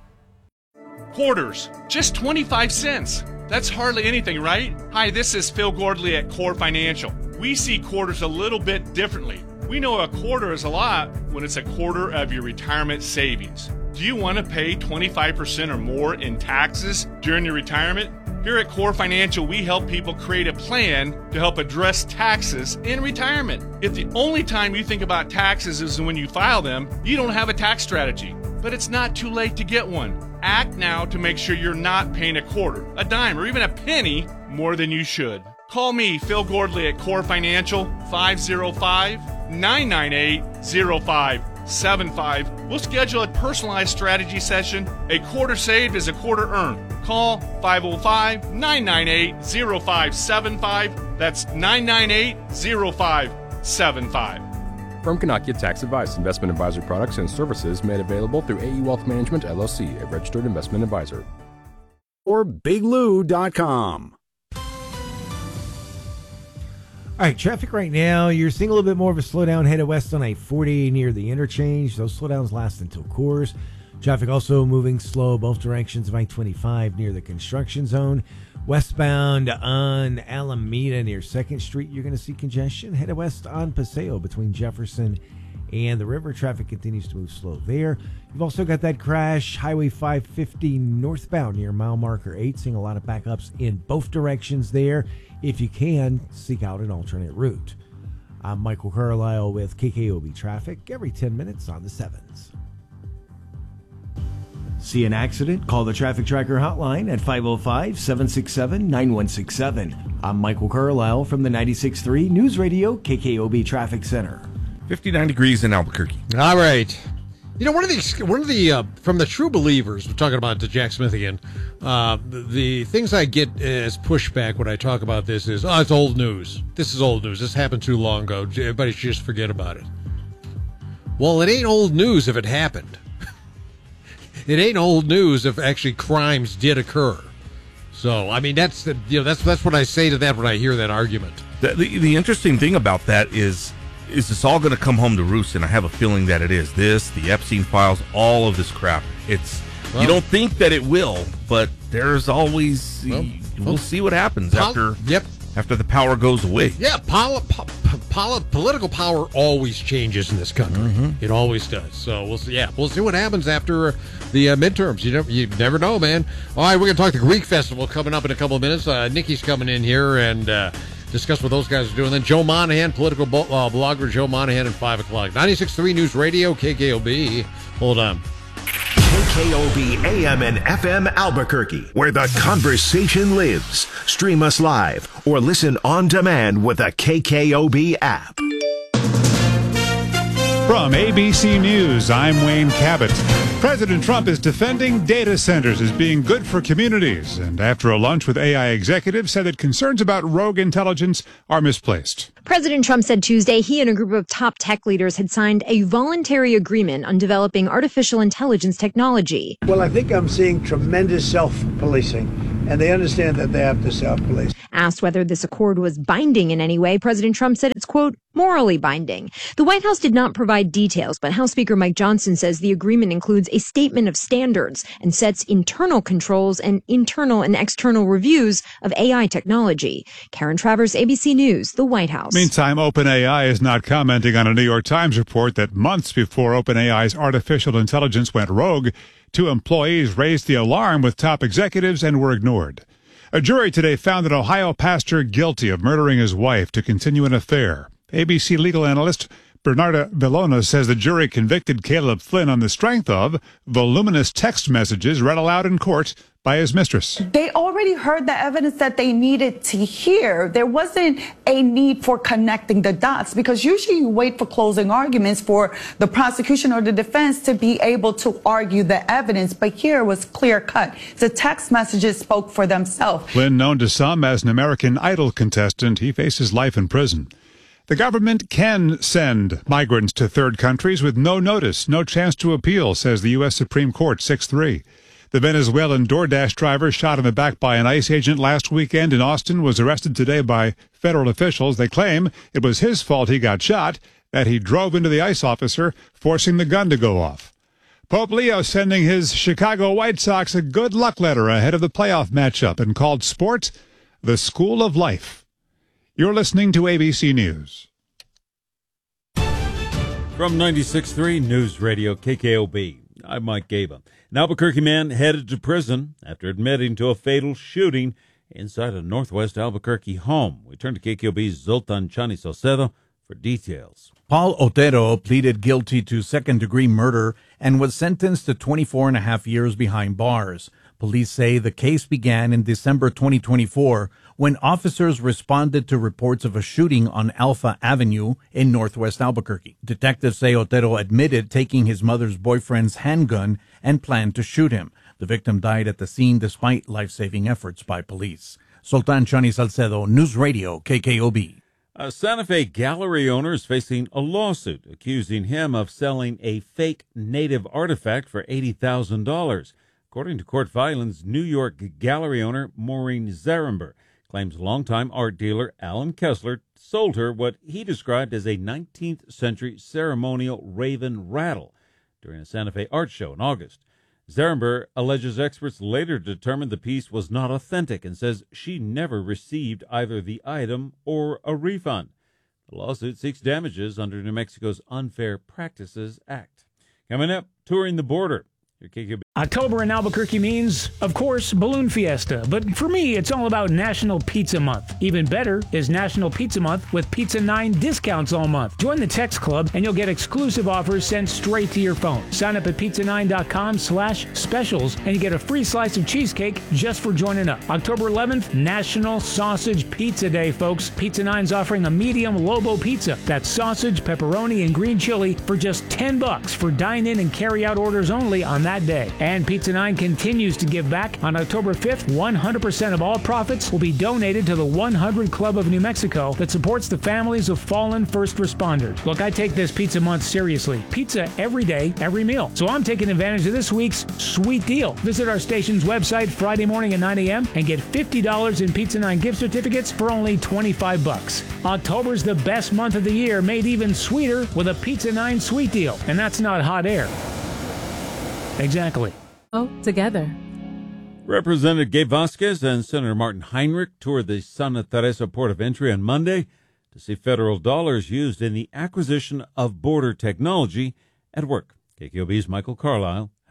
S20: Quarters, just twenty-five cents. That's hardly anything, right? Hi, this is Phil Gordley at Core Financial. We see quarters a little bit differently. We know a quarter is a lot when it's a quarter of your retirement savings. Do you want to pay twenty-five percent or more in taxes during your retirement? Here at Core Financial, we help people create a plan to help address taxes in retirement. If the only time you think about taxes is when you file them, you don't have a tax strategy. But it's not too late to get one. Act now to make sure you're not paying a quarter, a dime, or even a penny more than you should. Call me, Phil Gordley, at Core Financial, five oh five, nine nine eight, oh five seven five. We'll schedule a personalized strategy session. A quarter saved is a quarter earned. Call five oh five, nine nine eight, oh five seven five. That's nine nine eight, oh five seven five.
S21: Firm cannot get tax advice. Investment advisory products and services made available through A E Wealth Management, L L C, a registered investment advisor.
S7: Or big lou dot com.
S2: All right, traffic right now. You're seeing a little bit more of a slowdown headed west on I forty near the interchange. Those slowdowns last until Coors. Traffic also moving slow both directions of I twenty-five near the construction zone. Westbound on Alameda near second Street, you're going to see congestion. Headed west on Paseo between Jefferson and the river. Traffic continues to move slow there. You've also got that crash, Highway five fifty northbound near mile marker eight. Seeing a lot of backups in both directions there. If you can, seek out an alternate route. I'm Michael Carlisle with K K O B Traffic every ten minutes on the sevens. See an accident? Call the Traffic Tracker hotline at five oh five, seven six seven, nine one six seven. I'm Michael Carlisle from the ninety-six point three News Radio K K O B Traffic Center.
S3: fifty-nine degrees in Albuquerque.
S1: All right. You know, one of the, one of the uh, from the True Believers, we're talking about Jack Smith again, uh, the, the things I get as pushback when I talk about this is, oh, it's old news. This is old news. This happened too long ago. Everybody should just forget about it. Well, it ain't old news if it happened. It ain't old news if actually crimes did occur. So, I mean, that's the, you know that's that's what I say to that when I hear that argument.
S3: The, the, the interesting thing about that is, is this all going to come home to roost? And I have a feeling that it is. This, the Epstein files, all of this crap. It's well, you don't think that it will, but there's always well, we'll, we'll see what happens pol- after.
S1: Yep.
S3: After the power goes away.
S1: Yeah, pol- po- po- political power always changes in this country. Mm-hmm. It always does. So we'll see. Yeah, we'll see what happens after the uh, midterms. You never, you never know, man. All right, we're gonna talk the Greek Festival coming up in a couple of minutes. Uh, Nikki's coming in here, and uh, discuss what those guys are doing. Then Joe Monahan, political bo- uh, blogger Joe Monahan at five o'clock. ninety-six point three News Radio, K K O B. Hold on.
S4: K K O B A M and F M Albuquerque, where the conversation lives. Stream us live or listen on demand with the K K O B app.
S9: From A B C News, I'm Wayne Cabot. President Trump is defending data centers as being good for communities, and after a lunch with A I executives said that concerns about rogue intelligence are misplaced.
S10: President Trump said Tuesday he and a group of top tech leaders had signed a voluntary agreement on developing artificial intelligence technology.
S23: Well, I think I'm seeing tremendous self-policing, and they understand that they have to self-police.
S10: Asked whether this accord was binding in any way, President Trump said it's, quote, morally binding. The White House did not provide details, but House Speaker Mike Johnson says the agreement includes a statement of standards and sets internal controls and internal and external reviews of A I technology. Karen Travers, A B C News, the White House.
S9: Meantime, OpenAI is not commenting on a New York Times report that months before OpenAI's artificial intelligence went rogue, two employees raised the alarm with top executives and were ignored. A jury today found an Ohio pastor guilty of murdering his wife to continue an affair. A B C legal analyst Bernarda Villona says the jury convicted Caleb Flynn on the strength of voluminous text messages read aloud in court by his mistress.
S24: They already heard the evidence that they needed to hear. There wasn't a need for connecting the dots, because usually you wait for closing arguments for the prosecution or the defense to be able to argue the evidence, but here it was clear cut. The text messages spoke for themselves.
S9: Flynn, known to some as an American Idol contestant, he faces life in prison. The government can send migrants to third countries with no notice, no chance to appeal, says the U S Supreme Court, six three. The Venezuelan DoorDash driver shot in the back by an ICE agent last weekend in Austin was arrested today by federal officials. They claim it was his fault he got shot, that he drove into the ICE officer, forcing the gun to go off. Pope Leo sending his Chicago White Sox a good luck letter ahead of the playoff matchup and called sports the school of life. You're listening to A B C News.
S8: From ninety-six point three News Radio K K O B, I'm Mike Gaba. An Albuquerque man headed to prison after admitting to a fatal shooting inside a Northwest Albuquerque home. We turn to K K O B's Zoltan Chani Salcedo for details.
S25: Paul Otero pleaded guilty to second-degree murder and was sentenced to twenty-four and a half years behind bars. Police say the case began in December twenty twenty-four when officers responded to reports of a shooting on Alpha Avenue in Northwest Albuquerque. Detectives say Otero admitted taking his mother's boyfriend's handgun and planned to shoot him. The victim died at the scene despite life-saving efforts by police. Sultan Chani Salcedo, News Radio, K K O B.
S8: A Santa Fe gallery owner is facing a lawsuit accusing him of selling a fake native artifact for eighty thousand dollars. According to court filings, New York gallery owner Maureen Zarember claims longtime art dealer Alan Kessler sold her what he described as a nineteenth century ceremonial raven rattle during a Santa Fe art show in August. Zarember alleges experts later determined the piece was not authentic and says she never received either the item or a refund. The lawsuit seeks damages under New Mexico's Unfair Practices Act. Coming up, touring the border.
S5: October in Albuquerque means, of course, Balloon Fiesta. But for me, it's all about National Pizza Month. Even better is National Pizza Month with Pizza nine discounts all month. Join the Text Club and you'll get exclusive offers sent straight to your phone. Sign up at pizza nine dot com slash specials and you get a free slice of cheesecake just for joining up. October eleventh, National Sausage Pizza Day, folks. Pizza nine's offering a medium Lobo pizza. That's sausage, pepperoni, and green chili for just ten bucks for dine-in and carry-out orders only on that day. And Pizza nine continues to give back. On October fifth, one hundred percent of all profits will be donated to the one hundred Club of New Mexico that supports the families of fallen first responders. Look, I take this Pizza Month seriously. Pizza every day, every meal. So I'm taking advantage of this week's sweet deal. Visit our station's website Friday morning at nine a.m. and get fifty dollars in Pizza nine gift certificates for only twenty-five bucks. October's the best month of the year, made even sweeter with a Pizza nine sweet deal. And that's not hot air. Exactly.
S26: Oh, together.
S8: Representative Gabe Vasquez and Senator Martin Heinrich toured the Santa Teresa port of entry on Monday to see federal dollars used in the acquisition of border technology at work. K K O B's Michael Carlisle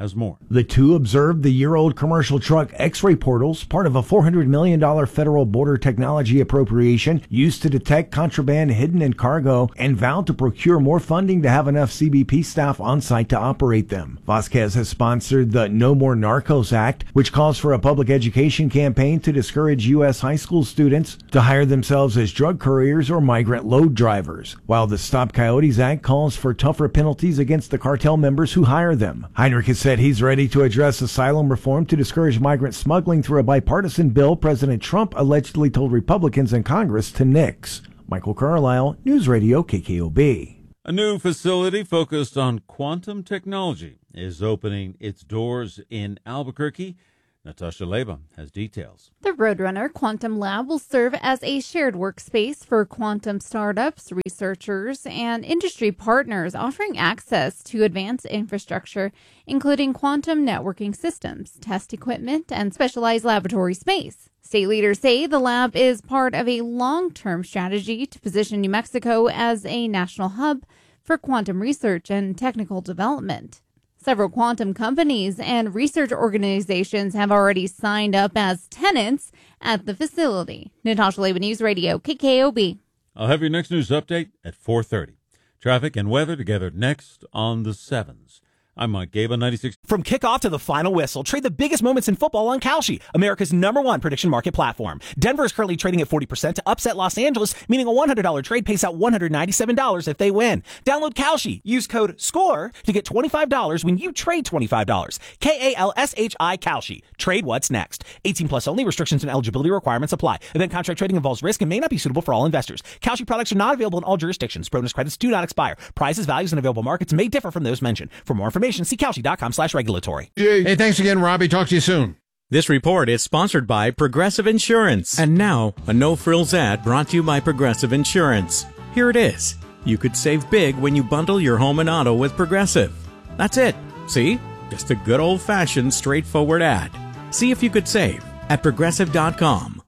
S8: has more.
S2: The two observed the year-old commercial truck X-ray portals, part of a four hundred million dollars federal border technology appropriation used to detect contraband hidden in cargo, and vowed to procure more funding to have enough C B P staff on site to operate them. Vasquez has sponsored the No More Narcos Act, which calls for a public education campaign to discourage U S high school students to hire themselves as drug couriers or migrant load drivers, while the Stop Coyotes Act calls for tougher penalties against the cartel members who hire them. Heinrich has said he's ready to address asylum reform to discourage migrant smuggling through a bipartisan bill President Trump allegedly told Republicans in Congress to nix. Michael Carlisle, News Radio K K O B.
S8: A new facility focused on quantum technology is opening its doors in Albuquerque. Natasha Leba has details.
S11: The Roadrunner Quantum Lab will serve as a shared workspace for quantum startups, researchers, and industry partners, offering access to advanced infrastructure, including quantum networking systems, test equipment, and specialized laboratory space. State leaders say the lab is part of a long-term strategy to position New Mexico as a national hub for quantum research and technical development. Several quantum companies and research organizations have already signed up as tenants at the facility. Natasha Leba, News Radio, K K O B.
S8: I'll have your next news update at four thirty. Traffic and weather together next on the sevens. I'm Mike Gaba, ninety-six.
S13: From kickoff to the final whistle, trade the biggest moments in football on Kalshi, America's number one prediction market platform. Denver is currently trading at forty percent to upset Los Angeles, meaning a one hundred dollars trade pays out one hundred ninety-seven dollars if they win. Download Kalshi. Use code SCORE to get twenty-five dollars when you trade twenty-five dollars. K A L S H I Kalshi. Trade what's next. eighteen plus only. Restrictions and eligibility requirements apply. Event contract trading involves risk and may not be suitable for all investors. Kalshi products are not available in all jurisdictions. Bonus credits do not expire. Prices, values, and available markets may differ from those mentioned. For more information, see Kalshi dot com slash regulatory.
S1: Hey, thanks again, Robbie. Talk to you soon.
S14: This report is sponsored by Progressive Insurance. And now, a no-frills ad brought to you by Progressive Insurance. Here it is. You could save big when you bundle your home and auto with Progressive. That's it. See? Just a good old-fashioned, straightforward ad. See if you could save at progressive dot com.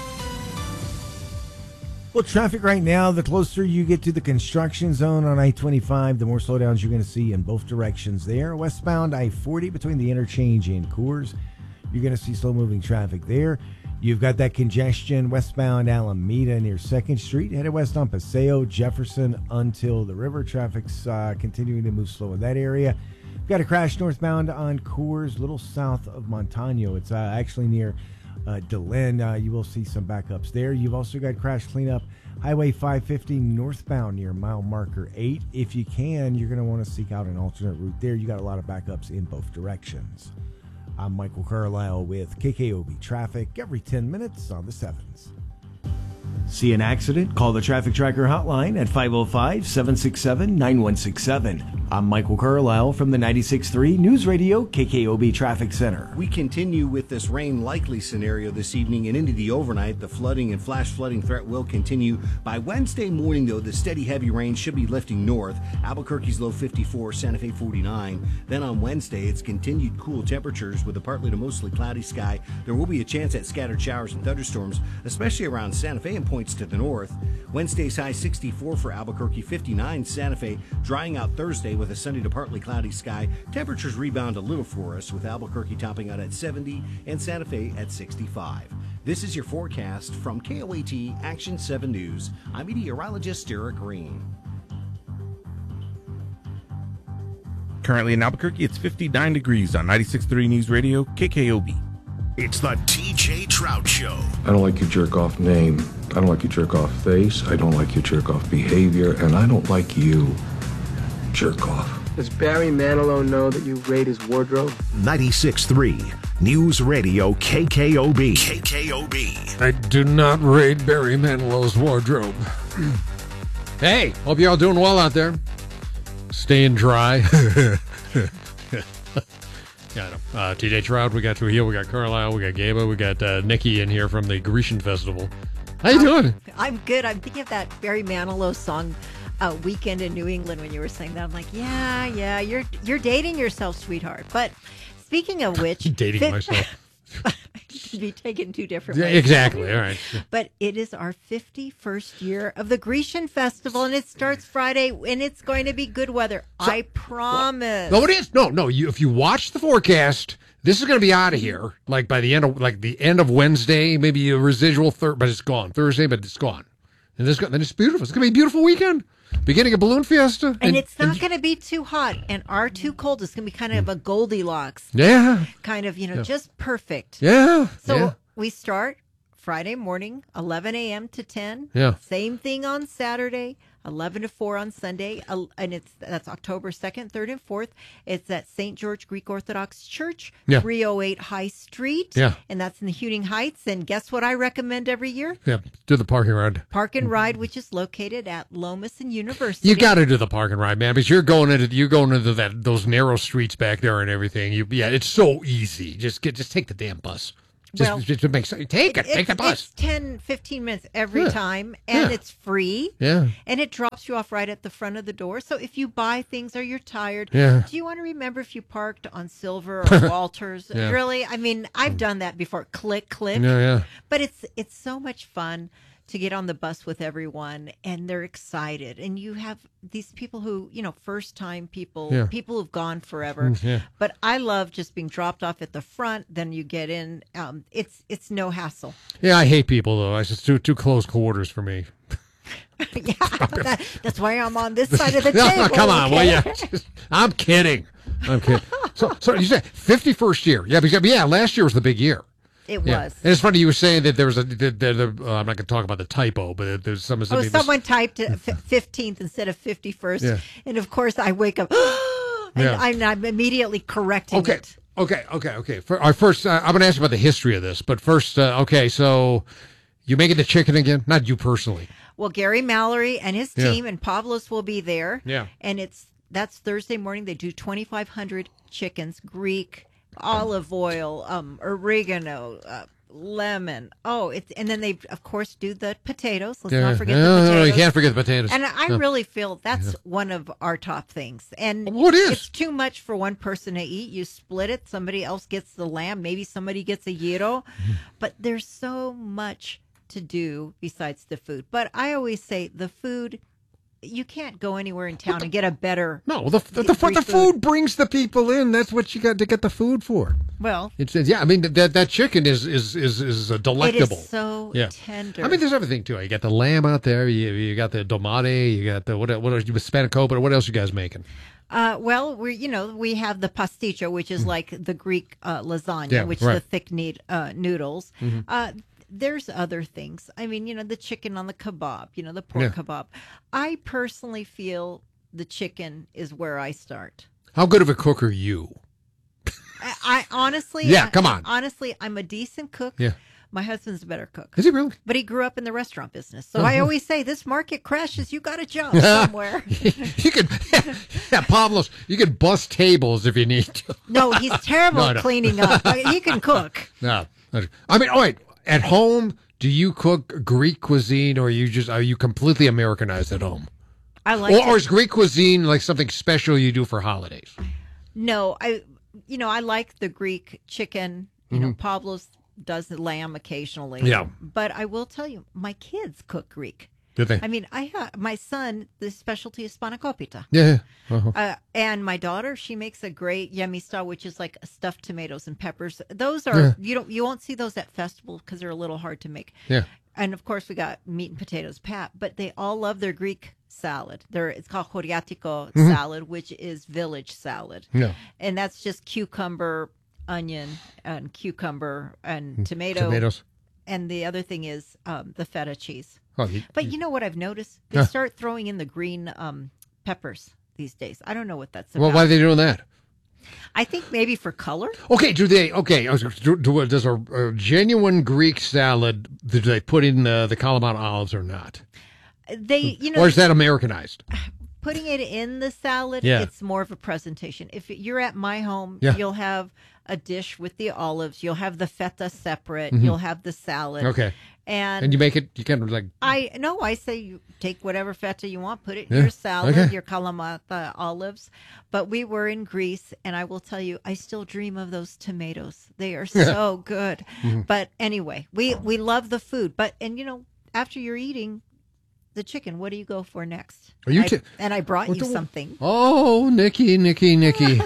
S2: Well, traffic right now, the closer you get to the construction zone on I twenty-five, the more slowdowns you're going to see in both directions there. Westbound I forty between the interchange and Coors, you're going to see slow-moving traffic there. You've got that congestion westbound Alameda near second Street, headed west on Paseo, Jefferson until the river. Traffic's uh, continuing to move slow in that area. You've got a crash northbound on Coors, little south of Montano. It's uh, actually near Uh, DeLynn. Uh, you will see some backups there. You've also got crash cleanup Highway five fifty northbound near mile marker eight. If you can, you're going to want to seek out an alternate route there. You got a lot of backups in both directions. I'm Michael Carlisle with K K O B Traffic every ten minutes on the sevens. See an accident? Call the Traffic Tracker hotline at five oh five, seven six seven, nine one six seven. I'm Michael Carlisle from the ninety-six point three News Radio K K O B Traffic Center.
S15: We continue with this rain likely scenario this evening and into the overnight. The flooding and flash flooding threat will continue. By Wednesday morning, though, the steady heavy rain should be lifting north. Albuquerque's low fifty-four, Santa Fe forty-nine. Then on Wednesday, it's continued cool temperatures with a partly to mostly cloudy sky. There will be a chance at scattered showers and thunderstorms, especially around Santa Fe and points to the north. Wednesday's high sixty-four for Albuquerque, fifty-nine Santa Fe, drying out Thursday with a sunny to partly cloudy sky. Temperatures rebound a little for us, with Albuquerque topping out at seventy and Santa Fe at sixty-five. This is your forecast from K O A T Action seven News. I'm meteorologist Eric Green.
S3: Currently in Albuquerque, it's fifty-nine degrees on ninety-six point three News Radio, K K O B.
S4: It's the T J Trout Show.
S19: I don't like your jerk-off name. I don't like your jerk-off face. I don't like your jerk-off behavior. And I don't like you, jerk-off.
S26: Does Barry Manilow know that you raid his wardrobe?
S4: ninety-six point three News Radio K K O B. K K O B.
S1: I do not raid Barry Manilow's wardrobe. Hey, hope y'all doing well out there. Staying dry. Got him. Uh, T J Trout, we got Trujillo, we got Carlisle, we got Gaba, we got uh, Nikki in here from the Grecian Festival. How you doing?
S27: I'm good. I'm thinking of that Barry Manilow song, uh, "Weekend in New England." When you were saying that, I'm like, yeah, yeah, you're you're dating yourself, sweetheart. But speaking of which,
S1: dating
S27: fit-
S1: myself.
S27: should be taken two different
S1: Yeah,
S27: ways.
S1: exactly. All right.
S27: But it is our fifty-first year of the Grecian Festival, and it starts Friday, and it's going to be good weather. I promise.
S1: No, it is. No, no. You, if you watch the forecast, this is going to be out of here. Like by the end of like the end of Wednesday, maybe a residual third, but it's gone. Thursday, but it's gone. And this, then it's beautiful. It's going to be a beautiful weekend. Beginning of Balloon Fiesta.
S27: And, and it's not going to be too hot and or too cold. It's going to be kind of a Goldilocks.
S1: Yeah.
S27: Kind of, you know,
S1: Yeah.
S27: just perfect.
S1: Yeah.
S27: So
S1: yeah.
S27: we start Friday morning, eleven a.m. to ten.
S1: Yeah.
S27: Same thing on Saturday, eleven to four on Sunday. uh, And it's that's October second, third, and fourth. It's at Saint George Greek Orthodox Church,
S1: Yeah.
S27: three oh eight High Street.
S1: Yeah.
S27: And that's in the Huning Heights. And guess what I recommend every year?
S1: Yeah. Do the parking ride.
S27: Park and Ride, which is located at Lomas and University.
S1: You got to do the park and ride, man, because you're going into you're going into that those narrow streets back there and everything. You, yeah, it's so easy. Just get just take the damn bus. Just,
S27: Well,
S1: just make sense. Take it. Take the bus.
S27: It's ten, fifteen minutes every
S1: Yeah.
S27: time, and
S1: Yeah.
S27: it's free.
S1: Yeah.
S27: And it drops you off right at the front of the door. So if you buy things or you're tired,
S1: Yeah.
S27: do you want to remember if you parked on Silver or Walters?
S1: Yeah.
S27: Really? I mean, I've done that before. Click, click.
S1: Yeah, yeah.
S27: But it's it's so much fun to get on the bus with everyone, and they're excited. And you have these people who, you know, first time people,
S1: Yeah.
S27: people who've gone forever.
S1: Mm, yeah.
S27: But I love just being dropped off at the front. Then you get in. Um, it's it's no hassle.
S1: Yeah, I hate people though. It's just too too close quarters for me.
S27: yeah, that, that's why I'm on this side of the
S1: No,
S27: table.
S1: no, come on, will
S27: okay?
S1: ya? Just- I'm kidding. I'm kidding. So, so you said fifty-first year? Yeah, because yeah, last year was the big year.
S27: It
S1: Yeah.
S27: was.
S1: And it's funny you were saying that there was a. That, that, that, uh, I'm not going to talk about the typo, but there's some.
S27: Oh, someone typed it f- fifteenth instead of fifty-first.
S1: Yeah.
S27: And of course, I wake up and
S1: Yeah.
S27: I'm, I'm immediately correcting
S1: Okay.
S27: it.
S1: Okay. Okay. Okay. For our first, uh, I'm going to ask you about the history of this, but first, uh, okay. So, you making the chicken again? Not you personally.
S27: Well, Gary Mallory and his
S1: Yeah.
S27: team and Pavlos will be there.
S1: Yeah.
S27: And it's that's Thursday morning. They do twenty-five hundred chickens, Greek, olive oil, um, oregano, uh, lemon. Oh, it's and then they of course do the potatoes. Let's
S1: Yeah.
S27: not forget
S1: No,
S27: the
S1: no,
S27: potatoes.
S1: no, you can't forget the potatoes.
S27: And I
S1: No.
S27: really feel that's one of our top things. And
S1: Well, it is.
S27: it's too much for one person to eat. You split it. Somebody else gets the lamb. Maybe somebody gets a gyro. But there's so much to do besides the food. But I always say the food. You can't go anywhere in town and get a better.
S1: No, the the, the,
S27: free
S1: the food brings the people in. That's what you got to get the food for.
S27: Well,
S1: It's yeah. I mean that that chicken is is is is uh, delectable.
S27: It is so
S1: yeah.
S27: tender.
S1: I mean, there's everything too. You got the lamb out there. You you got the domate. You got the what what else? You spanakopita. What else you guys making?
S27: Uh, well, we you know we have the pasticcio, which is like the Greek uh, lasagna,
S1: Yeah,
S27: which
S1: right.
S27: is the thick need, uh, noodles.
S1: Mhm.
S27: Uh, there's other things. I mean, you know, the chicken on the kebab, you know, the pork
S1: Yeah.
S27: kebab. I personally feel the chicken is where I start.
S1: How good of a cook are you?
S27: I, I honestly,
S1: Yeah,
S27: I-
S1: come on.
S27: honestly, I'm a decent cook.
S1: Yeah.
S27: My husband's a better cook.
S1: Is he really?
S27: But he grew up in the restaurant business. So
S1: Oh,
S27: I
S1: huh.
S27: always say, this market crashes, you got to jump somewhere.
S1: you could, yeah, Pavlos. You could bust tables if you need to.
S27: No, he's terrible
S1: No,
S27: at
S1: no.
S27: cleaning up. But he can cook.
S1: No, I mean, all right. At home, do you cook Greek cuisine, or you just are you completely Americanized at home?
S27: I like
S1: or,
S27: to-
S1: or is Greek cuisine like something special you do for holidays?
S27: No, I, you know, I like the Greek chicken. You know,
S1: Mhm.
S27: Pavlos does the lamb occasionally.
S1: Yeah.
S27: But I will tell you, my kids cook Greek.
S1: Do they?
S27: I mean, I have my son. The specialty is spanakopita.
S1: Yeah. Uh-huh.
S27: Uh, and my daughter, she makes a great yummy style, which is like stuffed tomatoes and peppers. Those are
S1: Yeah.
S27: you don't you won't see those at festivals because they're a little hard to make.
S1: Yeah.
S27: And of course, we got meat and potatoes pat, but they all love their Greek salad. They're, it's called choriatiko
S1: Mhm.
S27: salad, which is village salad.
S1: Yeah.
S27: And that's just cucumber, onion, and cucumber and
S1: Mm,
S27: tomato.
S1: tomatoes.
S27: And the other thing is um, the feta cheese.
S1: Oh, you-
S27: But you know what I've noticed? They
S1: Yeah.
S27: start throwing in the green um, peppers these days. I don't know what that's about.
S1: Well, why are they doing that?
S27: I think maybe for color.
S1: Okay, do they? Okay, I was- do, do, does a, a genuine Greek salad? Do they put in the the Kalamata olives or not?
S27: They, you know,
S1: Or is that Americanized?
S27: putting it in the salad,
S1: Yeah.
S27: it's more of a presentation. If you're at my home,
S1: Yeah.
S27: you'll have a dish with the olives. You'll have the feta separate.
S1: Mhm.
S27: You'll have the salad.
S1: Okay.
S27: And,
S1: and you make it, you kind of like...
S27: I no, I say you take whatever feta you want, put it in
S1: Yeah,
S27: your salad,
S1: okay.
S27: your Kalamata olives. But we were in Greece, and I will tell you, I still dream of those tomatoes. They are so good.
S1: Mhm.
S27: But anyway, we, we love the food. But, and you know, after you're eating the chicken, what do you go for next?
S1: Are you
S27: I-
S1: t-
S27: and I brought
S1: What
S27: you
S1: the-
S27: something.
S1: Oh, Nikki, Nikki, Nikki.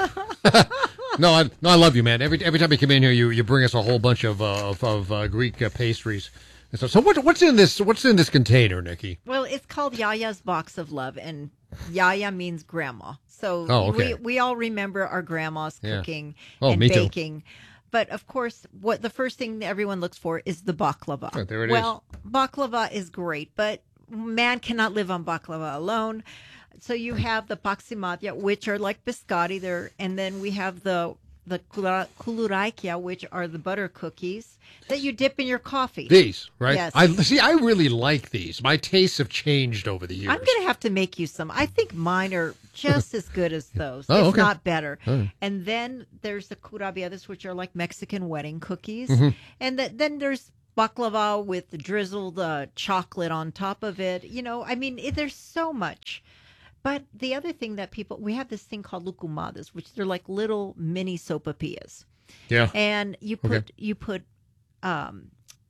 S1: no, I, no, I love you, man. Every every time you come in here, you, you bring us a whole bunch of uh, of, of uh, Greek uh, pastries. And so, so what, what's in this? What's in this container, Nikki?
S27: Well, it's called Yaya's Box of Love, and Yaya means grandma. So
S1: Oh, okay.
S27: we, we all remember our grandmas
S1: Yeah.
S27: cooking
S1: Oh,
S27: and
S1: me too.
S27: baking. But of course, what the first thing that everyone looks for is the baklava.
S1: Oh, there it is.
S27: well, baklava is great, but man cannot live on baklava alone. So you have the paksimatya, which are like biscotti there, and then we have the the kula- kuluraikia, which are the butter cookies that you dip in your coffee.
S1: These, right?
S27: Yes.
S1: I see. I really like these. My tastes have changed over the years.
S27: I'm going to have to make you some. I think mine are just as good as those.
S1: Oh,
S27: if
S1: okay.
S27: not better.
S1: All right.
S27: And then there's the kurabiadas, which are like Mexican wedding cookies.
S1: Mhm.
S27: And th- then there's baklava with the drizzled uh, chocolate on top of it. You know, I mean, it, there's so much. But the other thing that people, we have this thing called lukumadas, which they're like little mini sopapillas.
S1: Yeah.
S27: And you put
S1: Okay.
S27: you put um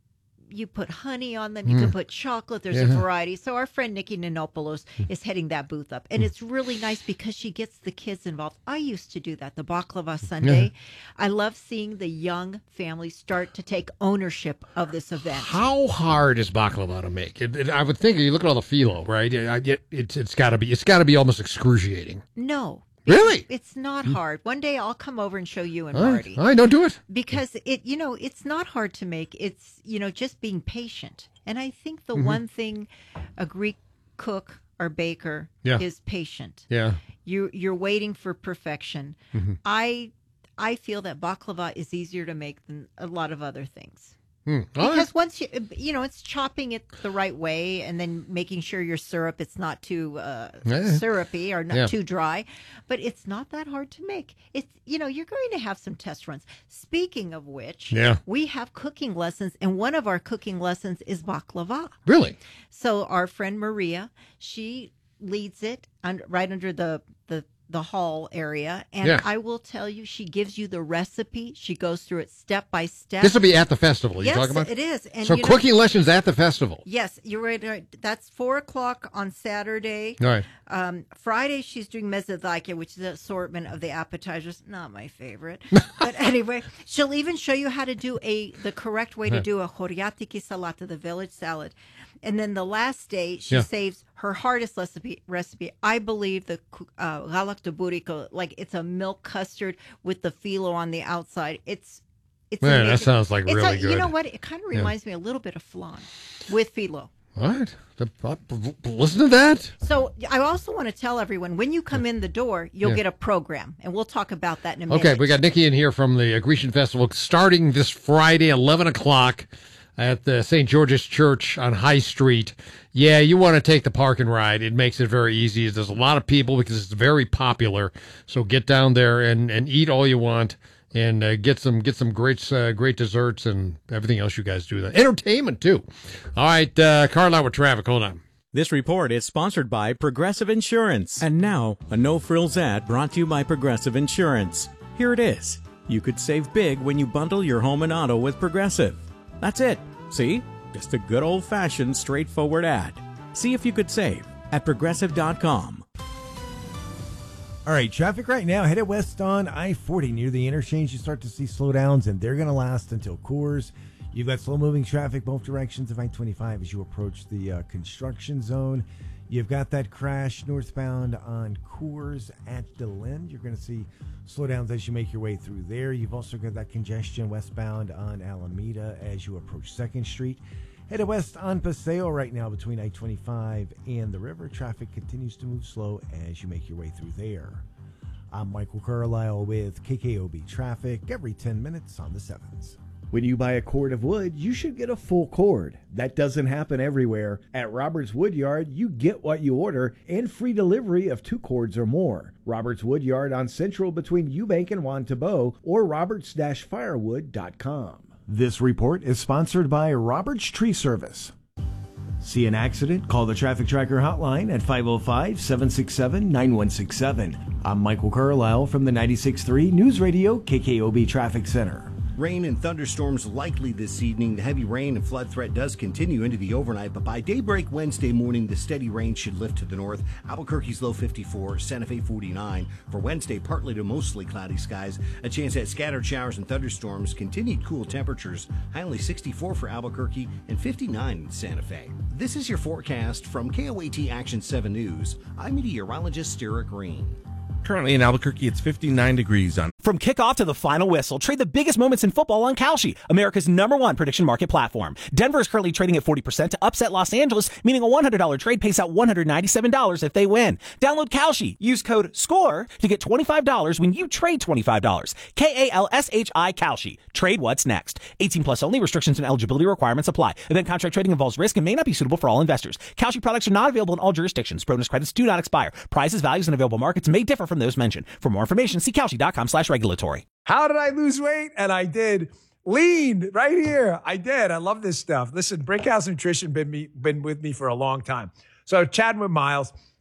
S27: you put honey on them, you can
S1: Mm.
S27: put chocolate, there's a
S1: Yeah.
S27: variety. So our friend Nikki Nanopoulos is heading that booth up. And it's really nice because she gets the kids involved. I used to do that, the baklava Sunday. I love seeing the young families start to take ownership of this event.
S1: How hard is baklava to make? It, it, I would think you look at all the phyllo, right? I get it's it's got to be it's got to be almost excruciating.
S27: No.
S1: Really?
S27: It's not hard. One day I'll come over and show you and
S1: All right.
S27: Marty.
S1: All right, don't do it.
S27: Because it, you know, it's not hard to make. It's, you know, just being patient. And I think the
S1: Mhm.
S27: one thing a Greek cook or baker
S1: Yeah.
S27: is patient.
S1: Yeah.
S27: You you're waiting for perfection.
S1: Mhm.
S27: I I feel that baklava is easier to make than a lot of other things.
S1: Hmm. All right.
S27: Because once you you know, it's chopping it the right way and then making sure your syrup it's not too uh,
S1: Yeah.
S27: syrupy or not
S1: Yeah.
S27: too dry, but it's not that hard to make. It's you know, you're going to have some test runs. Speaking of which,
S1: Yeah.
S27: we have cooking lessons and one of our cooking lessons is baklava.
S1: Really?
S27: So our friend Maria, she leads it un- right under the the the hall area, and
S1: Yeah.
S27: I will tell you, she gives you the recipe. She goes through it step by step.
S1: This will be at the festival. You
S27: Yes,
S1: talking about?
S27: it is. And
S1: so
S27: you know-
S1: cooking lessons at the festival.
S27: Yes, you're right. right. That's four o'clock on Saturday.
S1: All right.
S27: Um, Friday, she's doing mezathakia, which is an assortment of the appetizers. Not my favorite, but anyway, she'll even show you how to do a the correct way to do a choriatiki salata, the village salad. And then the last day, she
S1: Yeah.
S27: saves her hardest recipe. Recipe, I believe, the uh, galak de buriko, like it's a milk custard with the phyllo on the outside. It's it's
S1: Man, that
S27: amazing.
S1: sounds like
S27: It's
S1: really
S27: a- You
S1: good.
S27: know what? It kind of
S1: Yeah.
S27: reminds me a little bit of flan with phyllo.
S1: All right. The- uh, Listen to that.
S27: So I also want to tell everyone when you come in the door, you'll
S1: Yeah.
S27: get a program, and we'll talk about that in a minute.
S1: Okay, we got Nikki in here from the uh, Grecian Festival starting this Friday, eleven o'clock at the Saint George's Church on High Street. Yeah, you want to take the park and ride. It makes it very easy. There's a lot of people because it's very popular. So get down there and, and eat all you want and uh, get some get some great uh, great desserts and everything else you guys do. That entertainment too. All right, uh, Carlisle with traffic. Hold on.
S14: This report is sponsored by Progressive Insurance. And now, a no-frills ad brought to you by Progressive Insurance. Here it is. You could save big when you bundle your home and auto with Progressive. That's it. See? Just a good old-fashioned, straightforward ad. See if you could save at progressive dot com.
S2: All right, traffic right now headed west on I forty near the interchange. You start to see slowdowns, and they're going to last until Coors. You've got slow-moving traffic both directions of I twenty-five as you approach the uh, construction zone. You've got that crash northbound on Coors at DeLinde. You're going to see slowdowns as you make your way through there. You've also got that congestion westbound on Alameda as you approach second Street. Headed west on Paseo right now between I twenty-five and the river. Traffic continues to move slow as you make your way through there. I'm Michael Carlisle with K K O B Traffic every ten minutes on the sevens.
S6: When you buy a cord of wood, you should get a full cord. That doesn't happen everywhere. At Roberts Woodyard, you get what you order and free delivery of two cords or more. Roberts Woodyard on Central between Eubank and Juan Tabo or roberts dash firewood dot com. This report is sponsored by Roberts Tree Service. See an accident? Call the Traffic Tracker hotline at five oh five, seven six seven, nine one six seven. I'm Michael Carlisle from the ninety-six point three News Radio K K O B Traffic Center.
S15: Rain and thunderstorms likely this evening. The heavy rain and flood threat does continue into the overnight, but by daybreak Wednesday morning, the steady rain should lift to the north. Albuquerque's low fifty-four, Santa Fe forty-nine. For Wednesday, partly to mostly cloudy skies. A chance at scattered showers and thunderstorms. Continued cool temperatures. High only sixty-four for Albuquerque and fifty-nine in Santa Fe. This is your forecast from K O A T Action seven News. I'm meteorologist Stuart Green.
S3: Currently in Albuquerque, it's fifty-nine degrees on.
S13: From kickoff to the final whistle, trade the biggest moments in football on Kalshi, America's number one prediction market platform. Denver is currently trading at forty percent to upset Los Angeles, meaning a one hundred dollars trade pays out one hundred ninety-seven dollars if they win. Download Kalshi. Use code SCORE to get twenty-five dollars when you trade twenty-five dollars. K A L S H I Kalshi. Trade what's next. eighteen plus only. Restrictions and eligibility requirements apply. Event contract trading involves risk and may not be suitable for all investors. Kalshi products are not available in all jurisdictions. Bonus credits do not expire. Prices, values, and available markets may differ from those mentioned. For more information, see Kalshi.com slash regulatory.
S12: How did I lose weight? And I did. Lean right here. I did. I love this stuff. Listen, Brickhouse Nutrition been me been with me for a long time. So chatting with Miles,